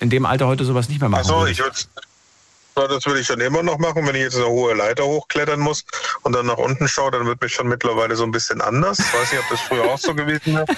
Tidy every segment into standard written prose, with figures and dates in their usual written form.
in dem Alter heute sowas nicht mehr machen würdest? Das würde ich schon immer noch machen, wenn ich jetzt eine hohe Leiter hochklettern muss und dann nach unten schaue, dann wird mich schon mittlerweile so ein bisschen anders. Ich weiß nicht, ob das früher auch so gewesen wäre.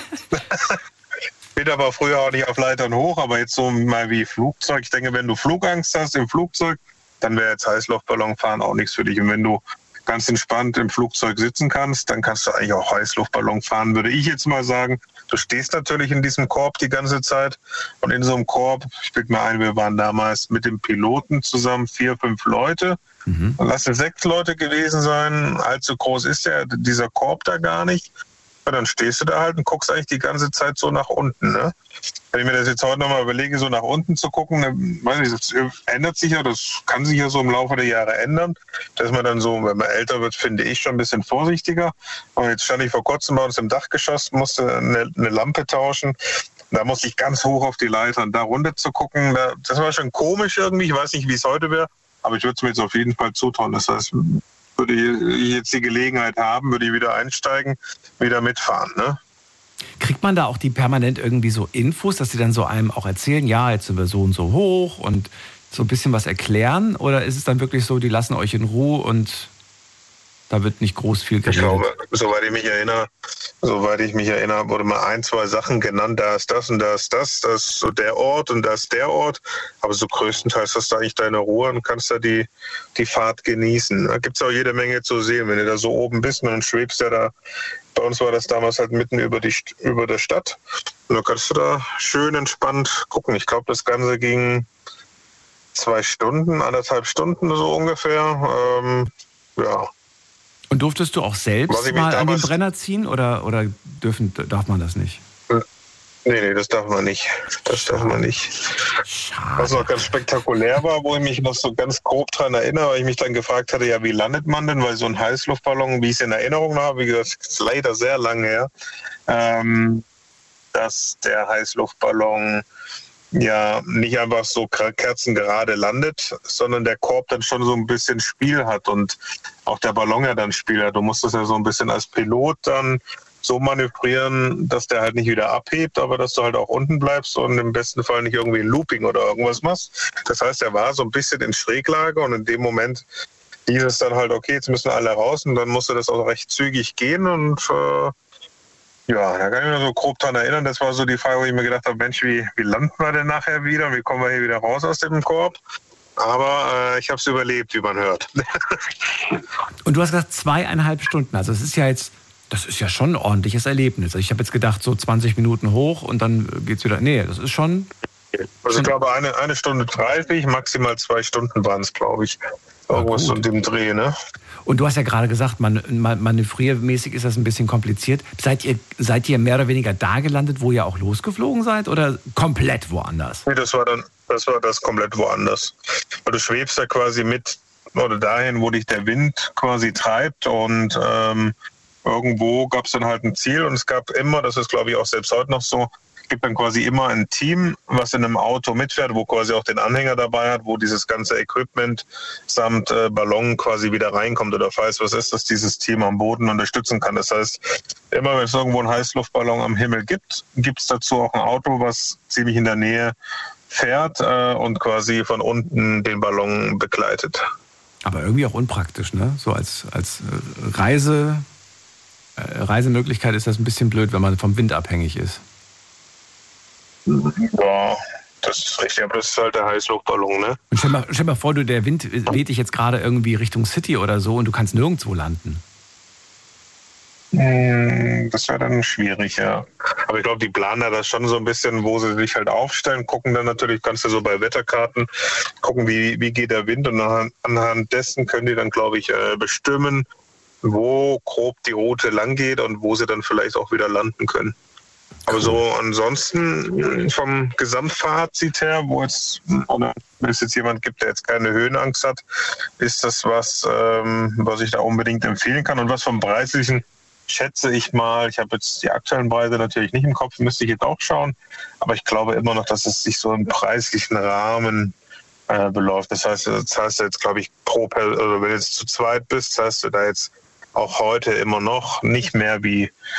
Bin aber früher auch nicht auf Leitern hoch, aber jetzt so mal wie Flugzeug. Ich denke, wenn du Flugangst hast im Flugzeug, dann wäre jetzt Heißluftballonfahren auch nichts für dich. Und wenn du ganz entspannt im Flugzeug sitzen kannst, dann kannst du eigentlich auch Heißluftballon fahren, würde ich jetzt mal sagen. Du stehst natürlich in diesem Korb die ganze Zeit und in so einem Korb, ich bilde mir ein, wir waren damals mit dem Piloten zusammen 4, 5 Leute. Dann lass es 6 Leute gewesen sein. Allzu groß ist dieser Korb da gar nicht. Ja, dann stehst du da halt und guckst eigentlich die ganze Zeit so nach unten. Ne? Wenn ich mir das jetzt heute nochmal überlege, so nach unten zu gucken, dann, weiß ich, das ändert sich ja, das kann sich ja so im Laufe der Jahre ändern, dass man dann so, wenn man älter wird, finde ich, schon ein bisschen vorsichtiger. Und jetzt stand ich vor kurzem bei uns im Dachgeschoss, musste eine Lampe tauschen. Da musste ich ganz hoch auf die Leiter und da runter zu gucken. Das war schon komisch irgendwie, ich weiß nicht, wie es heute wäre, aber ich würde es mir jetzt auf jeden Fall zutrauen. Das heißt, würde ich jetzt die Gelegenheit haben, würde ich wieder einsteigen, wieder mitfahren. Ne? Kriegt man da auch die permanent irgendwie so Infos, dass sie dann so einem auch erzählen, ja, jetzt sind wir so und so hoch und so ein bisschen was erklären? Oder ist es dann wirklich so, die lassen euch in Ruhe und da wird nicht groß viel geredet? Ich glaube, soweit ich mich erinnere, wurde mal 1, 2 Sachen genannt, da ist das und da ist das ist so der Ort und das ist der Ort. Aber so größtenteils hast du eigentlich deine Ruhe und kannst da die Fahrt genießen. Da gibt es auch jede Menge zu sehen, wenn du da so oben bist und dann schwebst ja da. Bei uns war das damals halt mitten über der Stadt. Und dann kannst du da schön entspannt gucken. Ich glaube, das Ganze ging 2 Stunden, 1,5 Stunden so ungefähr. Ja. Und durftest du auch selbst mal an den Brenner ziehen oder darf man das nicht? Nee, das darf man nicht. Schade. Was noch ganz spektakulär war, wo ich mich noch so ganz grob dran erinnere, weil ich mich dann gefragt hatte, ja, wie landet man denn? Weil so ein Heißluftballon, wie ich es in Erinnerung habe, wie gesagt, ist leider sehr lange her, dass der Heißluftballon ja nicht einfach so kerzengerade landet, sondern der Korb dann schon so ein bisschen Spiel hat und auch der Ballon ja dann Spiel hat. Du musst das ja so ein bisschen als Pilot dann so manövrieren, dass der halt nicht wieder abhebt, aber dass du halt auch unten bleibst und im besten Fall nicht irgendwie ein Looping oder irgendwas machst. Das heißt, er war so ein bisschen in Schräglage und in dem Moment hieß es dann halt, okay, jetzt müssen alle raus und dann musste das auch recht zügig gehen und ja, da kann ich mich so grob dran erinnern. Das war so die Frage, wo ich mir gedacht habe, Mensch, wie landen wir denn nachher wieder? Wie kommen wir hier wieder raus aus dem Korb? Aber ich habe es überlebt, wie man hört. Und du hast gesagt 2,5 Stunden. Also das ist ja schon ein ordentliches Erlebnis. Also ich habe jetzt gedacht, so 20 Minuten hoch und dann geht's wieder. Nee, das ist schon. Also ich glaube, 1 Stunde 30, maximal 2 Stunden waren es, glaube ich. Irgendwas so in dem Dreh, ne? Und du hast ja gerade gesagt, manövriermäßig ist das ein bisschen kompliziert. Seid ihr mehr oder weniger da gelandet, wo ihr auch losgeflogen seid, oder komplett woanders? Nee, das war das komplett woanders. Weil du schwebst ja quasi mit oder dahin, wo dich der Wind quasi treibt und irgendwo gab es dann halt ein Ziel und es gab immer, das ist glaube ich auch selbst heute noch so, gibt dann quasi immer ein Team, was in einem Auto mitfährt, wo quasi auch den Anhänger dabei hat, wo dieses ganze Equipment samt Ballon quasi wieder reinkommt oder falls was ist, dass dieses Team am Boden unterstützen kann. Das heißt, immer wenn es irgendwo einen Heißluftballon am Himmel gibt, gibt es dazu auch ein Auto, was ziemlich in der Nähe fährt und quasi von unten den Ballon begleitet. Aber irgendwie auch unpraktisch, ne? So als Reisemöglichkeit ist das ein bisschen blöd, wenn man vom Wind abhängig ist. Ja, das ist richtig, aber das ist halt der Heißluftballon, ne? Und stell mal vor, der Wind weht dich jetzt gerade irgendwie Richtung City oder so und du kannst nirgendwo landen. Das wäre dann schwierig, ja. Aber ich glaube, die planen da das schon so ein bisschen, wo sie sich halt aufstellen, gucken dann natürlich, kannst du so bei Wetterkarten gucken, wie geht der Wind und anhand dessen können die dann, glaube ich, bestimmen, wo grob die Route lang geht und wo sie dann vielleicht auch wieder landen können. Aber so ansonsten vom Gesamtfazit her, wenn es jetzt jemand gibt, der jetzt keine Höhenangst hat, ist das was ich da unbedingt empfehlen kann. Und was vom Preislichen schätze ich mal, ich habe jetzt die aktuellen Preise natürlich nicht im Kopf, müsste ich jetzt auch schauen, aber ich glaube immer noch, dass es sich so im preislichen Rahmen beläuft. Das heißt, du zahlst jetzt, glaube ich, wenn du jetzt zu zweit bist, zahlst du da jetzt auch heute immer noch nicht mehr wie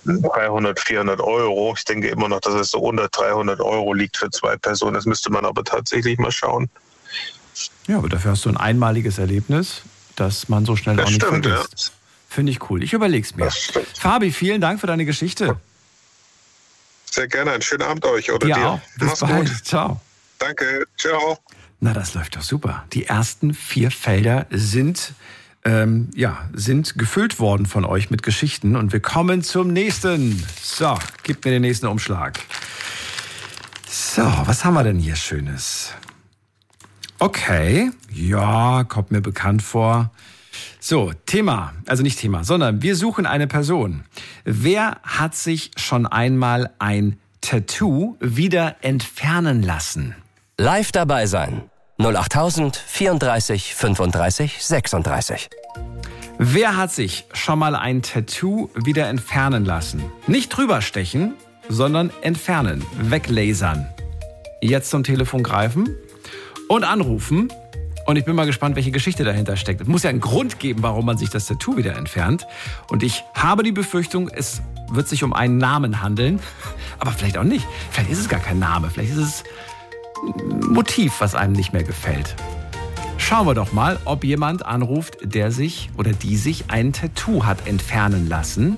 300, 400 Euro. Ich denke immer noch, dass es so unter 300 Euro liegt für 2 Personen. Das müsste man aber tatsächlich mal schauen. Ja, aber dafür hast du ein einmaliges Erlebnis, das man so schnell Das auch nicht stimmt, vergisst. ja. Finde ich cool. Ich überleg's mir. Das stimmt. Fabi, vielen Dank für deine Geschichte. Sehr gerne. Einen schönen Abend euch oder Dir dir. auch. Bis Mach's bald. gut. Ciao. Danke. Ciao. Na, das läuft doch super. Die ersten 4 Felder sind gefüllt worden von euch mit Geschichten. Und wir kommen zum nächsten. So, gib mir den nächsten Umschlag. So, was haben wir denn hier Schönes? Okay, ja, kommt mir bekannt vor. So, Thema, also nicht Thema, sondern wir suchen eine Person. Wer hat sich schon einmal ein Tattoo wieder entfernen lassen? Live dabei sein. 08000 34 35 36. Wer hat sich schon mal ein Tattoo wieder entfernen lassen? Nicht drüber stechen, sondern entfernen, weglasern. Jetzt zum Telefon greifen und anrufen. Und ich bin mal gespannt, welche Geschichte dahinter steckt. Es muss ja einen Grund geben, warum man sich das Tattoo wieder entfernt. Und ich habe die Befürchtung, es wird sich um einen Namen handeln. Aber vielleicht auch nicht. Vielleicht ist es gar kein Name. Vielleicht ist es ein Motiv, was einem nicht mehr gefällt. Schauen wir doch mal, ob jemand anruft, der sich oder die sich ein Tattoo hat entfernen lassen.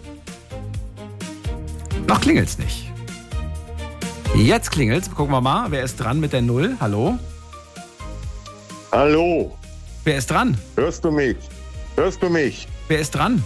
Noch klingelt's nicht. Jetzt klingelt's. Gucken wir mal, wer ist dran mit der 0? Hallo? Hallo, Wer ist dran? hörst du mich? Hörst du mich? Wer ist dran?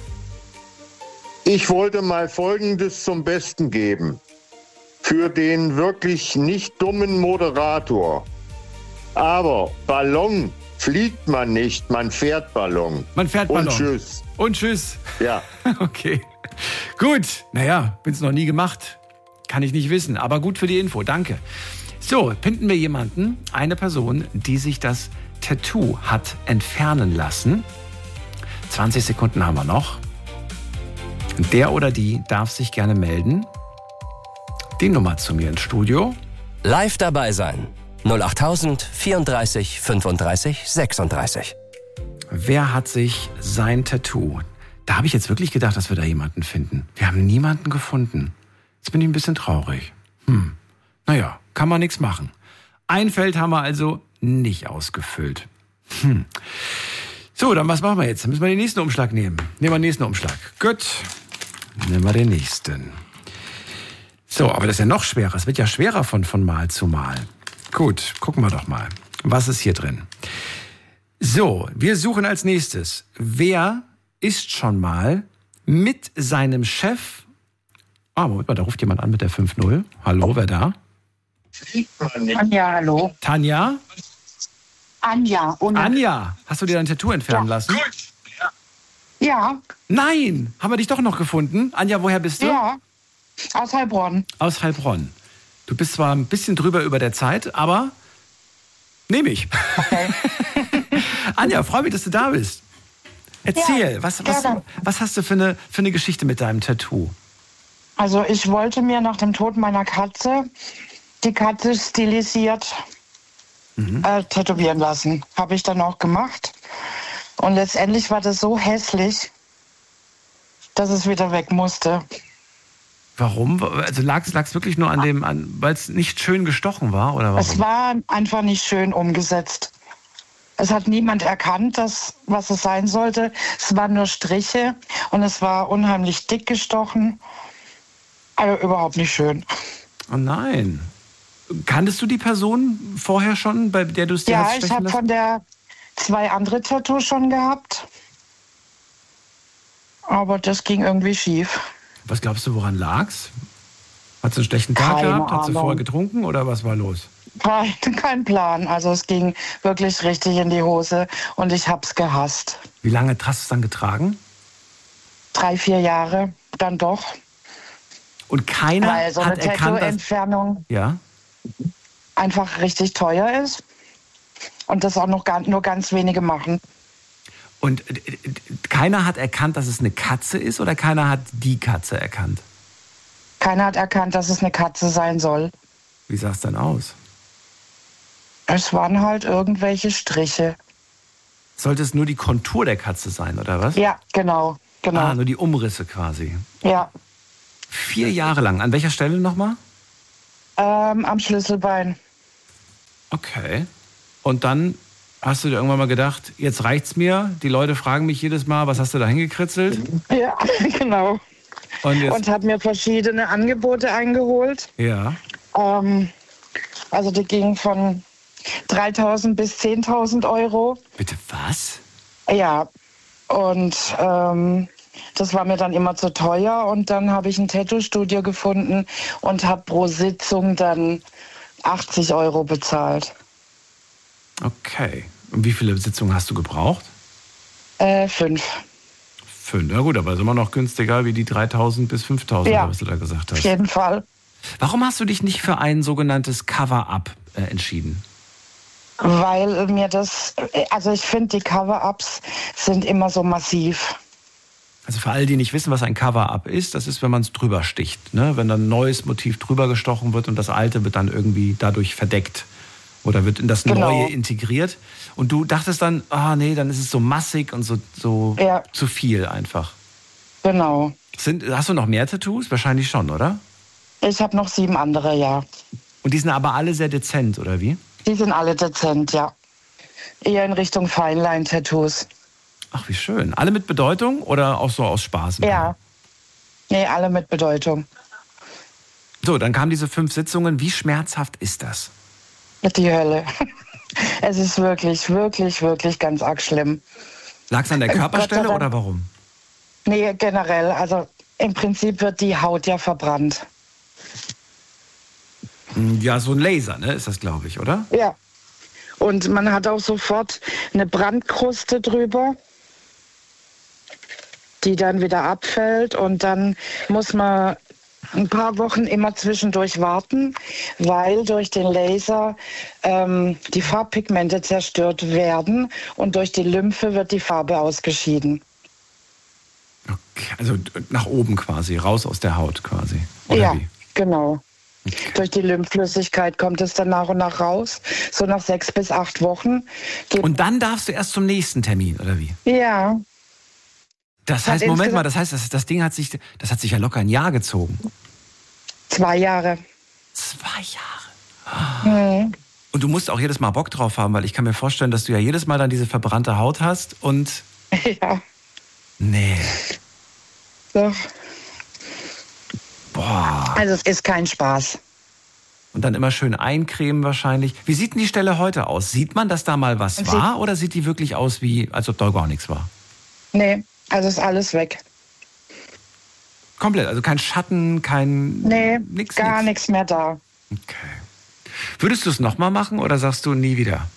Ich wollte mal Folgendes zum Besten geben. Für den wirklich nicht dummen Moderator. Aber Ballon fliegt man nicht, man fährt Ballon. Man fährt Ballon. Und tschüss. Und tschüss. Ja. Okay. Gut. Naja, bin's noch nie gemacht. Kann ich nicht wissen. Aber gut für die Info. Danke. So, finden wir jemanden, eine Person, die sich das Tattoo hat entfernen lassen. 20 Sekunden haben wir noch. Der oder die darf sich gerne melden. Die Nummer zu mir ins Studio. Live dabei sein. 08000 34 35 36. Wer hat sich sein Tattoo? Da habe ich jetzt wirklich gedacht, dass wir da jemanden finden. Wir haben niemanden gefunden. Jetzt bin ich ein bisschen traurig. Naja, kann man nichts machen. Ein Feld haben wir also nicht ausgefüllt. So, dann was machen wir jetzt? Dann müssen wir den nächsten Umschlag nehmen. Nehmen wir den nächsten Umschlag. Gut. Nehmen wir den nächsten. So, aber das ist ja noch schwerer. Es wird ja schwerer von Mal zu Mal. Gut, gucken wir doch mal. Was ist hier drin? So, wir suchen als nächstes. Wer ist schon mal mit seinem Chef... Moment mal, da ruft jemand an mit der 5-0. Hallo, wer da? Anja, hallo. Tanja? Anja. Anja, hast du dir dein Tattoo entfernen lassen? Ja, Nein, haben wir dich doch noch gefunden. Anja, woher bist du? ja. Aus Heilbronn. Aus Heilbronn. Du bist zwar ein bisschen drüber über der Zeit, aber nehme ich. Okay. Anja, freue mich, dass du da bist. Erzähl, Ja, was gerne. hast du für eine Geschichte mit deinem Tattoo? Also ich wollte mir nach dem Tod meiner Katze die Katze stilisiert tätowieren lassen. Habe ich dann auch gemacht. Und letztendlich war das so hässlich, dass es wieder weg musste. Warum? Also lag's wirklich nur weil es nicht schön gestochen war, oder warum? Es war einfach nicht schön umgesetzt. Es hat niemand erkannt, was es sein sollte. Es waren nur Striche und es war unheimlich dick gestochen. Also überhaupt nicht schön. Oh nein. Kanntest du die Person vorher schon, bei der du es dir Ja, hast ich stechen habe lassen? von der 2 andere Tattoos schon gehabt. Aber das ging irgendwie schief. Was glaubst du, woran lag's? Hat sie einen schlechten Tag Keine gehabt? Hat sie Ahnung. vorher getrunken oder was war los? Kein Plan. Also es ging wirklich richtig in die Hose und ich hab's gehasst. Wie lange hast du es dann getragen? 3, 4 Jahre dann doch. Und keiner Weil so eine hat erkannt, dass... Tattoo-Entfernung Ja? einfach richtig teuer ist. Und das auch nur ganz wenige machen. Und keiner hat erkannt, dass es eine Katze ist oder keiner hat die Katze erkannt? Keiner hat erkannt, dass es eine Katze sein soll. Wie sah es dann aus? Es waren halt irgendwelche Striche. Sollte es nur die Kontur der Katze sein, oder was? Ja, genau. Ah, nur die Umrisse quasi. Ja. 4 Jahre lang. An welcher Stelle nochmal? Am Schlüsselbein. Okay. Und dann hast du dir irgendwann mal gedacht, jetzt reicht's mir. Die Leute fragen mich jedes Mal, was hast du da hingekritzelt? Ja, genau. Und Und habe mir verschiedene Angebote eingeholt. Ja. Also die gingen von 3.000 bis 10.000 Euro. Bitte was? Ja, und das war mir dann immer zu teuer. Und dann habe ich ein Tattoo-Studio gefunden und habe pro Sitzung dann 80 Euro bezahlt. Okay. Und wie viele Sitzungen hast du gebraucht? 5. 5. Na gut, aber ist immer noch günstiger wie die 3.000 bis 5.000, Ja, was du da gesagt hast. auf jeden Fall. Warum hast du dich nicht für ein sogenanntes Cover-Up entschieden? Weil mir also ich finde, die Cover-Ups sind immer so massiv. Also für alle, die nicht wissen, was ein Cover-Up ist, das ist, wenn man es drüber sticht. Ne? Wenn dann ein neues Motiv drüber gestochen wird und das alte wird dann irgendwie dadurch verdeckt oder wird in das Neue integriert. Und du dachtest dann, nee, dann ist es so massig und so zu viel einfach. Genau. Hast du noch mehr Tattoos? Wahrscheinlich schon, oder? Ich habe noch 7 andere, ja. Und die sind aber alle sehr dezent, oder wie? Die sind alle dezent, ja. Eher in Richtung Feinline-Tattoos. Ach, wie schön. Alle mit Bedeutung oder auch so aus Spaß? Ja. Nee, alle mit Bedeutung. So, dann kamen diese 5 Sitzungen. Wie schmerzhaft ist das? Die Hölle. Es ist wirklich, wirklich, wirklich ganz arg schlimm. Lag es an der Körperstelle oder warum? Nee, generell. Also im Prinzip wird die Haut ja verbrannt. Ja, so ein Laser, ne, ist das, glaube ich, oder? Ja. Und man hat auch sofort eine Brandkruste drüber, die dann wieder abfällt. Und dann muss man ein paar Wochen immer zwischendurch warten, weil durch den Laser die Farbpigmente zerstört werden und durch die Lymphe wird die Farbe ausgeschieden. Okay, also nach oben quasi, raus aus der Haut quasi. Oder ja, wie? genau. Okay. Durch die Lymphflüssigkeit kommt es dann nach und nach raus, so nach 6 bis 8 Wochen. Und dann darfst du erst zum nächsten Termin, oder wie? Ja. Das heißt, Moment mal, das heißt, das Ding hat sich ja locker ein Jahr gezogen. 2 Jahre. 2 Jahre. Mhm. Und du musst auch jedes Mal Bock drauf haben, weil ich kann mir vorstellen, dass du ja jedes Mal dann diese verbrannte Haut hast und... Ja. Nee. Doch. Boah. Also es ist kein Spaß. Und dann immer schön eincremen wahrscheinlich. Wie sieht denn die Stelle heute aus? Sieht man, dass da mal was war oder sieht die wirklich aus, wie als ob da gar nichts war? Nee, also ist alles weg. Komplett, also kein Schatten, gar nichts mehr da. Okay. Würdest du es nochmal machen oder sagst du nie wieder?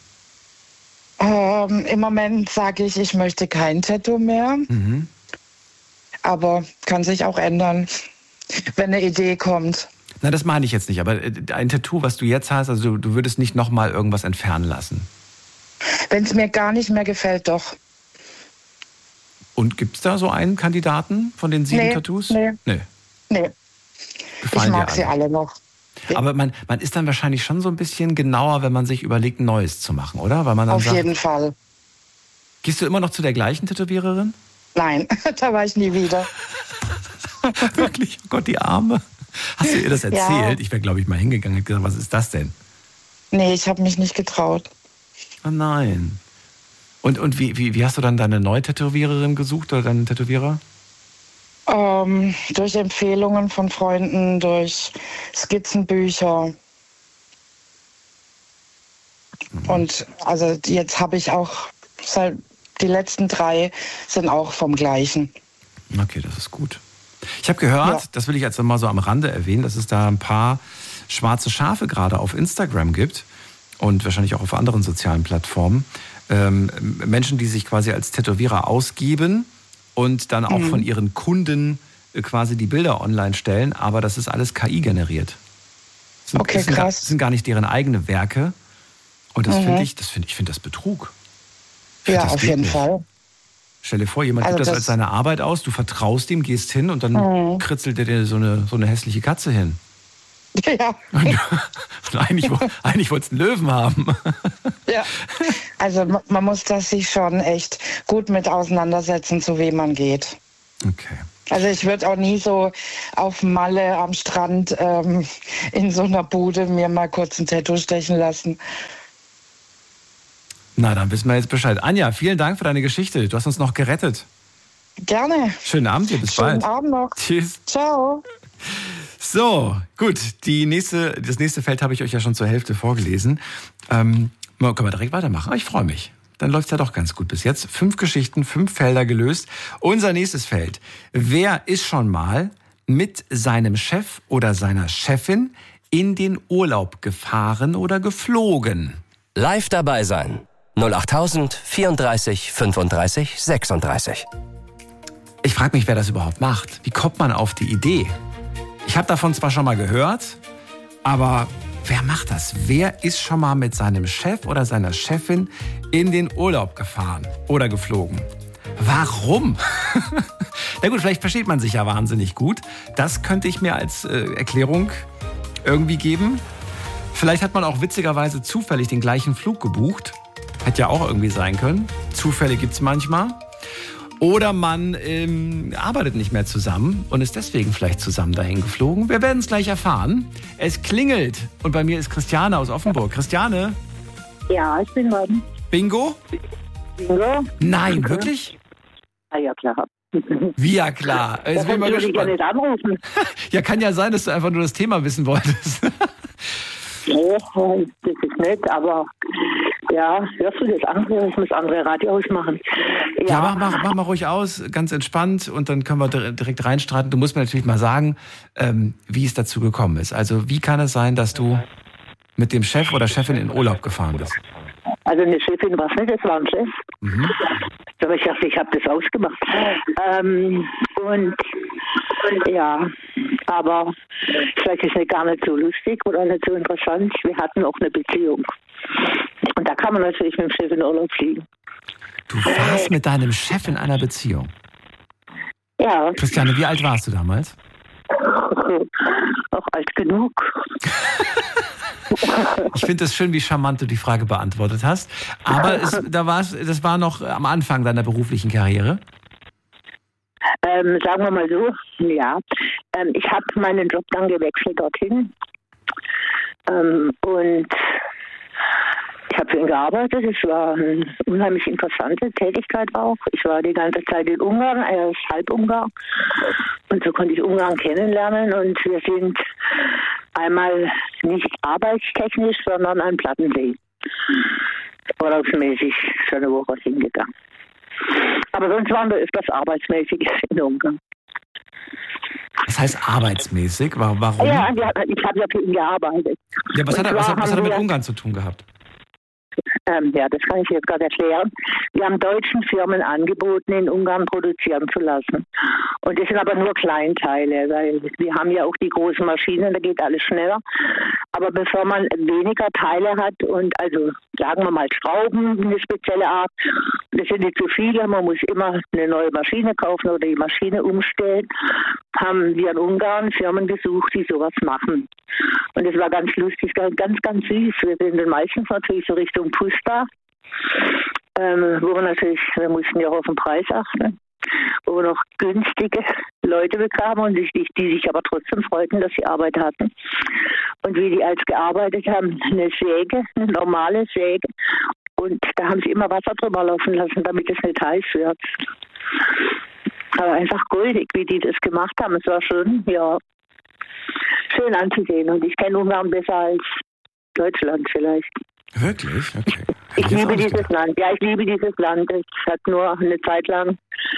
Im Moment sage ich möchte kein Tattoo mehr. Mhm. Aber kann sich auch ändern, wenn eine Idee kommt. Na, das meine ich jetzt nicht. Aber ein Tattoo, was du jetzt hast, also du würdest nicht nochmal irgendwas entfernen lassen? Wenn es mir gar nicht mehr gefällt, doch. Und gibt es da so einen Kandidaten von den 7 Tattoos? Nee. Ich mag sie alle noch. Aber man ist dann wahrscheinlich schon so ein bisschen genauer, wenn man sich überlegt, ein neues zu machen, oder? Weil man dann Auf jeden Fall. Gehst du immer noch zu der gleichen Tätowiererin? Nein, da war ich nie wieder. Wirklich? Oh Gott, die Arme. Hast du ihr das erzählt? Ja. Ich wäre, glaube ich, mal hingegangen und gesagt, was ist das denn? Nee, ich habe mich nicht getraut. Oh nein. Und wie hast du dann deine neue Tätowiererin gesucht oder deinen Tätowierer? Durch Empfehlungen von Freunden, durch Skizzenbücher. Und also jetzt habe ich auch, die letzten 3 sind auch vom gleichen. Okay, das ist gut. Ich habe gehört, das will ich jetzt mal so am Rande erwähnen, dass es da ein paar schwarze Schafe gerade auf Instagram gibt und wahrscheinlich auch auf anderen sozialen Plattformen. Menschen, die sich quasi als Tätowierer ausgeben und dann auch von ihren Kunden quasi die Bilder online stellen, aber das ist alles KI generiert. Krass. Das sind gar nicht deren eigene Werke. Und das finde ich das Betrug. Ja, auf jeden Fall. Stell dir vor, jemand gibt das als seine Arbeit aus, du vertraust ihm, gehst hin und dann kritzelt er dir so eine hässliche Katze hin. Ja. Und eigentlich wolltest du einen Löwen haben. Ja. Also man muss das sich schon echt gut mit auseinandersetzen, zu wem man geht. Okay. Also ich würde auch nie so auf Malle am Strand in so einer Bude mir mal kurz ein Tattoo stechen lassen. Na, dann wissen wir jetzt Bescheid. Anja, vielen Dank für deine Geschichte. Du hast uns noch gerettet. Gerne. Schönen Abend dir, bis bald. Schönen Abend noch. Tschüss. Ciao. So, gut. Das nächste Feld habe ich euch ja schon zur Hälfte vorgelesen. Können wir direkt weitermachen? Ich freue mich. Dann läuft es ja doch ganz gut bis jetzt. 5 Geschichten, 5 Felder gelöst. Unser nächstes Feld. Wer ist schon mal mit seinem Chef oder seiner Chefin in den Urlaub gefahren oder geflogen? Live dabei sein. 08000 34 35 36. Ich frage mich, wer das überhaupt macht. Wie kommt man auf die Idee? Ich habe davon zwar schon mal gehört, aber wer macht das? Wer ist schon mal mit seinem Chef oder seiner Chefin in den Urlaub gefahren oder geflogen? Warum? Na gut, vielleicht versteht man sich ja wahnsinnig gut. Das könnte ich mir als Erklärung irgendwie geben. Vielleicht hat man auch witzigerweise zufällig den gleichen Flug gebucht. Hätte ja auch irgendwie sein können. Zufälle gibt's manchmal. Oder man arbeitet nicht mehr zusammen und ist deswegen vielleicht zusammen dahin geflogen. Wir werden es gleich erfahren. Es klingelt und bei mir ist Christiane aus Offenburg. Christiane? Ja, ich bin dran. Bingo? Bingo? Nein, wirklich? Ah ja, klar. Wie ja klar. Jetzt bin ich mal will ich ja gespannt. nicht anrufen. Ja, kann ja sein, dass du einfach nur das Thema wissen wolltest. Nee, das ist nett, aber ja, hörst du das andere? Ich muss andere Radio ausmachen. Ja, mach mal ruhig aus, ganz entspannt und dann können wir direkt reinstarten. Du musst mir natürlich mal sagen, wie es dazu gekommen ist. Also wie kann es sein, dass du mit dem Chef oder Chefin in Urlaub gefahren bist? Also eine Chefin war es nicht, das war ein Chef. Mhm. Aber ich dachte, ich habe das ausgemacht. Und ja, aber vielleicht ist es gar nicht so lustig oder nicht so interessant. Wir hatten auch eine Beziehung. Und da kann man natürlich mit dem Chef in Urlaub fliegen. Du warst mit deinem Chef in einer Beziehung? Ja. Christiane, wie alt warst du damals? Auch alt genug. Ich finde es schön, wie charmant du die Frage beantwortet hast. Aber das war noch am Anfang deiner beruflichen Karriere? Sagen wir mal so, ja. Ich habe meinen Job dann gewechselt dorthin. Und ich habe für ihn gearbeitet. Es war eine unheimlich interessante Tätigkeit auch. Ich war die ganze Zeit in Ungarn, er ist Halbungar. Und so konnte ich Ungarn kennenlernen. Und wir sind einmal nicht arbeitstechnisch, sondern ein Plattensee. Urlaubsmäßig schon eine Woche hingegangen. Aber sonst waren wir öfters arbeitsmäßig in Ungarn. Das heißt arbeitsmäßig? Warum? Ja, ich habe ja für ihn gearbeitet. Ja, was hat er mit Ungarn zu tun gehabt? Ja, das kann ich jetzt gerade erklären. Wir haben deutschen Firmen angeboten, in Ungarn produzieren zu lassen. Und das sind aber nur Kleinteile, weil wir haben ja auch die großen Maschinen, da geht alles schneller. Aber bevor man weniger Teile hat und also sagen wir mal Schrauben, eine spezielle Art, das sind nicht zu viele, man muss immer eine neue Maschine kaufen oder die Maschine umstellen, haben wir in Ungarn Firmen gesucht, die sowas machen. Und es war ganz lustig, ganz, ganz süß. Wir sind dann meistens natürlich so Richtung Pusta, wo wir mussten ja auch auf den Preis achten, wo wir noch günstige Leute bekamen und die sich aber trotzdem freuten, dass sie Arbeit hatten. Und wie die als gearbeitet haben, eine Säge, eine normale Säge. Und da haben sie immer Wasser drüber laufen lassen, damit es nicht heiß wird. Aber einfach goldig, wie die das gemacht haben. Es war schon, ja, schön anzusehen. Und ich kenne Ungarn besser als Deutschland vielleicht. Wirklich? Okay. Ich liebe dieses Land. Ja, ich liebe dieses Land. Es hat nur eine Zeit lang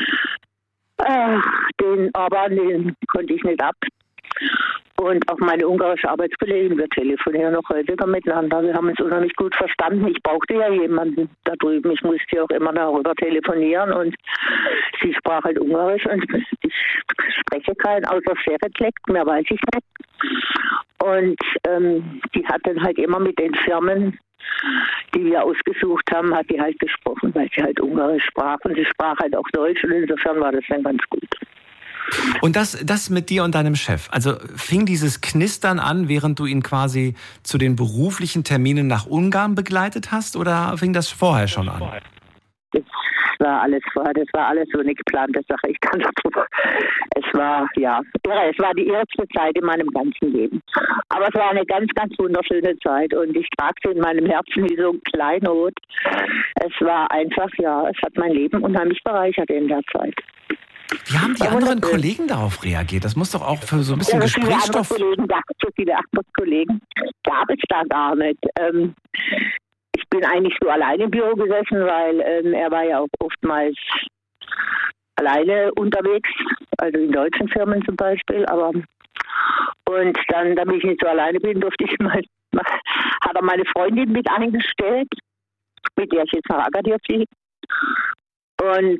den konnte ich nicht ab. Und auch meine ungarische Arbeitskollegen, wir telefonieren noch häufiger miteinander. Wir haben uns unheimlich gut verstanden. Ich brauchte ja jemanden da drüben. Ich musste ja auch immer darüber telefonieren und sie sprach halt Ungarisch und ich spreche kein außer Seretlekt, mehr weiß ich nicht. Und die hat dann halt immer mit den Firmen, die wir ausgesucht haben, hat die halt gesprochen, weil sie halt Ungarisch sprach und sie sprach halt auch Deutsch und insofern war das dann ganz gut. Und das mit dir und deinem Chef, also fing dieses Knistern an, während du ihn quasi zu den beruflichen Terminen nach Ungarn begleitet hast oder fing das vorher schon an? das war alles so eine geplante Sache. Ich kann dazu. Es war, ja, irre. Es war die erste Zeit in meinem ganzen Leben. Aber es war eine ganz, ganz wunderschöne Zeit und ich trage sie in meinem Herzen wie so ein Kleinod. Es war einfach, ja, es hat mein Leben unheimlich bereichert in der Zeit. Wie haben die anderen Kollegen darauf reagiert? Das muss doch auch für so ein bisschen Gesprächsstoff... So viele andere Kollegen gab es da gar nicht. Ich bin eigentlich so alleine im Büro gesessen, weil er war ja auch oftmals alleine unterwegs, also in deutschen Firmen zum Beispiel. Und dann, damit ich nicht so alleine bin, hat er meine Freundin mit eingestellt, mit der ich jetzt nach Agadir fliege. Und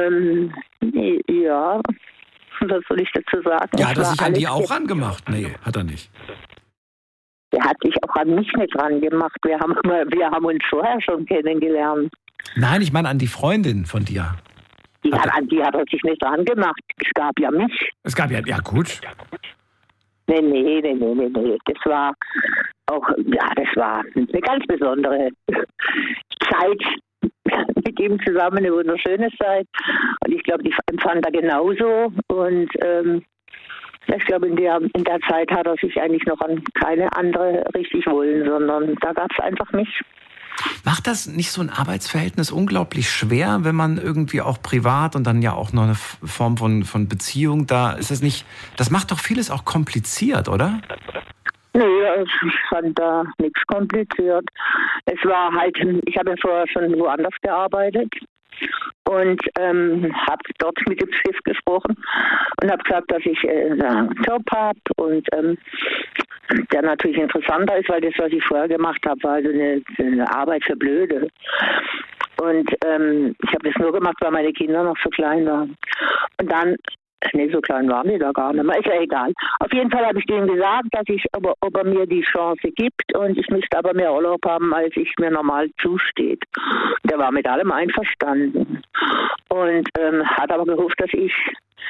ja, was soll ich dazu sagen? Ja, hat er sich an die auch rangemacht? Nee, hat er nicht. Der hat sich auch an mich nicht rangemacht. Wir haben uns vorher schon kennengelernt. Nein, ich meine an die Freundin von dir. An die hat er sich nicht rangemacht. Es gab ja mich. Es gab ja gut. Nee. Das war auch, ja, das war eine ganz besondere Zeit. Mit ihm zusammen eine wunderschöne Zeit. Und ich glaube, die empfand er genauso. Und ich glaube, in der Zeit hat er sich eigentlich noch an keine andere richtig wollen, sondern da gab es einfach mich. Macht das nicht so ein Arbeitsverhältnis unglaublich schwer, wenn man irgendwie auch privat und dann ja auch noch eine Form von Beziehung da ist? Das macht doch vieles auch kompliziert, oder? Nee, ich fand da nichts kompliziert. Es war halt, ich habe ja vorher schon woanders gearbeitet und habe dort mit dem Chef gesprochen und habe gesagt, dass ich einen Job habe und der natürlich interessanter ist, weil das, was ich vorher gemacht habe, war also eine Arbeit für Blöde. Und ich habe das nur gemacht, weil meine Kinder noch so klein waren. Und dann, nee, so klein waren die da gar nicht mehr, ist ja egal. Auf jeden Fall habe ich denen gesagt, dass ob er mir die Chance gibt und ich müsste aber mehr Urlaub haben, als ich mir normal zusteht. Der war mit allem einverstanden und hat aber gehofft, dass ich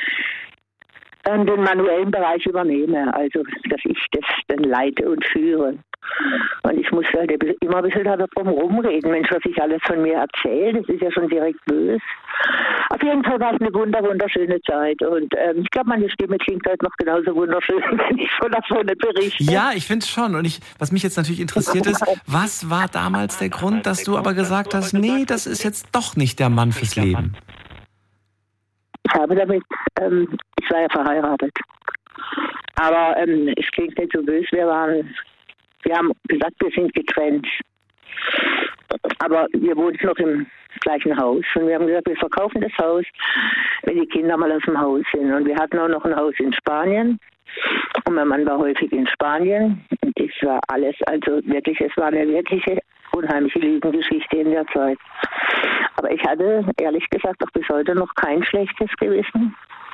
den manuellen Bereich übernehme, also dass ich das dann leite und führe. Und ich muss halt immer ein bisschen darum rumreden. Mensch, was ich alles von mir erzähle, das ist ja schon direkt böse. Auf jeden Fall war es eine wunderschöne Zeit. Und ich glaube, meine Stimme klingt halt noch genauso wunderschön, wenn ich von davon berichte. Ja, ich finde es schon. Und was mich jetzt natürlich interessiert ist, was war damals der Grund, dass du aber gesagt hast, nee, das ist jetzt doch nicht der Mann fürs Leben? Ich habe damit, ich war ja verheiratet. Aber es klingt nicht so böse, wir haben gesagt, wir sind getrennt. Aber wir wohnten noch im gleichen Haus. Und wir haben gesagt, wir verkaufen das Haus, wenn die Kinder mal aus dem Haus sind. Und wir hatten auch noch ein Haus in Spanien. Und mein Mann war häufig in Spanien. Und das war alles, also wirklich, es war eine wirkliche unheimliche Lügengeschichte in der Zeit. Aber ich hatte, ehrlich gesagt, auch bis heute noch kein schlechtes Gewissen.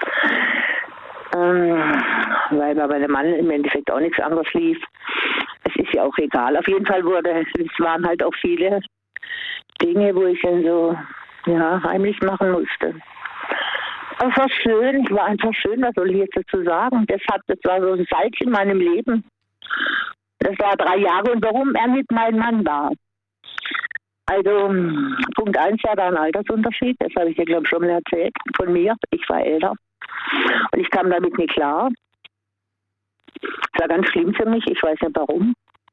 Weil bei meinem Mann im Endeffekt auch nichts anderes lief. Es ist ja auch egal. Auf jeden Fall es waren halt auch viele Dinge, wo ich dann so, ja, heimlich machen musste. Aber es war schön, es war einfach schön, was soll ich jetzt dazu sagen? Das war so ein Salz in meinem Leben. Das war 3 Jahre und warum er nicht mein Mann war. Also, Punkt 1 war da ein Altersunterschied, das habe ich dir, glaube ich, schon mal erzählt, von mir. Ich war älter und ich kam damit nicht klar. Das war ganz schlimm für mich, ich weiß nicht warum.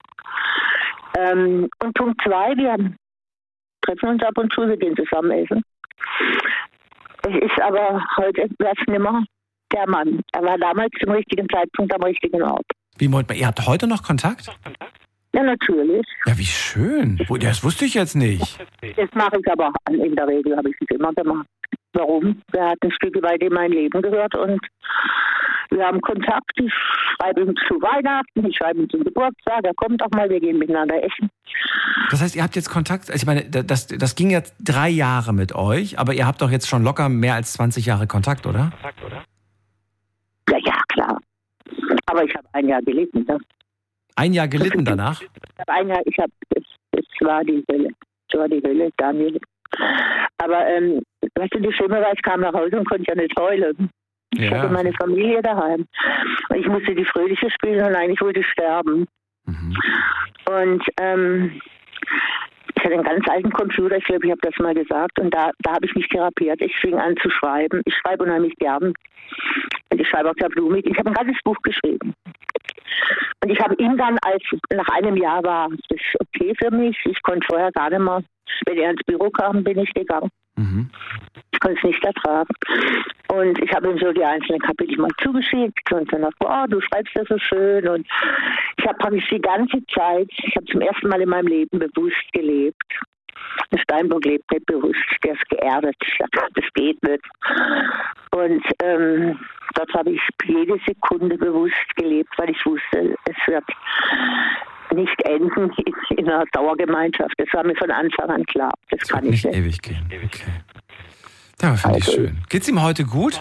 Und Punkt 2, wir treffen uns ab und zu, wir gehen zusammen essen. Es ist aber heute nicht mehr der Mann. Er war damals zum richtigen Zeitpunkt am richtigen Ort. Wie meint man, ihr habt heute noch Kontakt? Ja, natürlich. Ja, wie schön. Das wusste ich jetzt nicht. Das mache ich aber in der Regel, habe ich es immer gemacht. Warum? Er hat ein Stück weit in mein Leben gehört und wir haben Kontakt. Ich schreibe ihm zu Weihnachten, ich schreibe ihm zum Geburtstag, er kommt auch mal, wir gehen miteinander essen. Das heißt, ihr habt jetzt Kontakt, also ich meine, das ging jetzt 3 Jahre mit euch, aber ihr habt doch jetzt schon locker mehr als 20 Jahre Kontakt, oder? Ja, klar. Aber ich habe 1 Jahr gelitten. Ne? 1 Jahr gelitten danach? Es war die Hölle. Es war die Hölle, Daniel. Aber, weißt du, die Schlimme war, ich kam nach Hause und konnte ja nicht heulen. Ja. Ich hatte meine Familie daheim. Und ich musste die Fröhliche spielen und eigentlich wollte ich sterben. Mhm. Und ich hatte hatte einen ganz alten Computer, ich glaube, ich habe das mal gesagt, und da habe ich mich therapiert. Ich fing an zu schreiben. Ich schreibe unheimlich gern. Und ich schreibe auch sehr blumig. Ich habe ein ganzes Buch geschrieben. Und ich habe ihn dann, als nach einem Jahr war das okay für mich. Ich konnte vorher gar nicht mehr, wenn er ins Büro kam, bin ich gegangen. Ich konnte es nicht ertragen. Und ich habe ihm so die einzelnen Kapitel mal zugeschickt und dann dachte, du schreibst das so schön. Und ich habe praktisch die ganze Zeit, ich habe zum ersten Mal in meinem Leben bewusst gelebt. Steinbock lebt nicht bewusst, der ist geerdet. Das geht nicht. Und dort habe ich jede Sekunde bewusst gelebt, weil ich wusste, es wird nicht enden in einer Dauergemeinschaft. Das war mir von Anfang an klar. Das kann nicht ewig gehen. Okay. Ja, finde ich schön. Geht's ihm heute gut?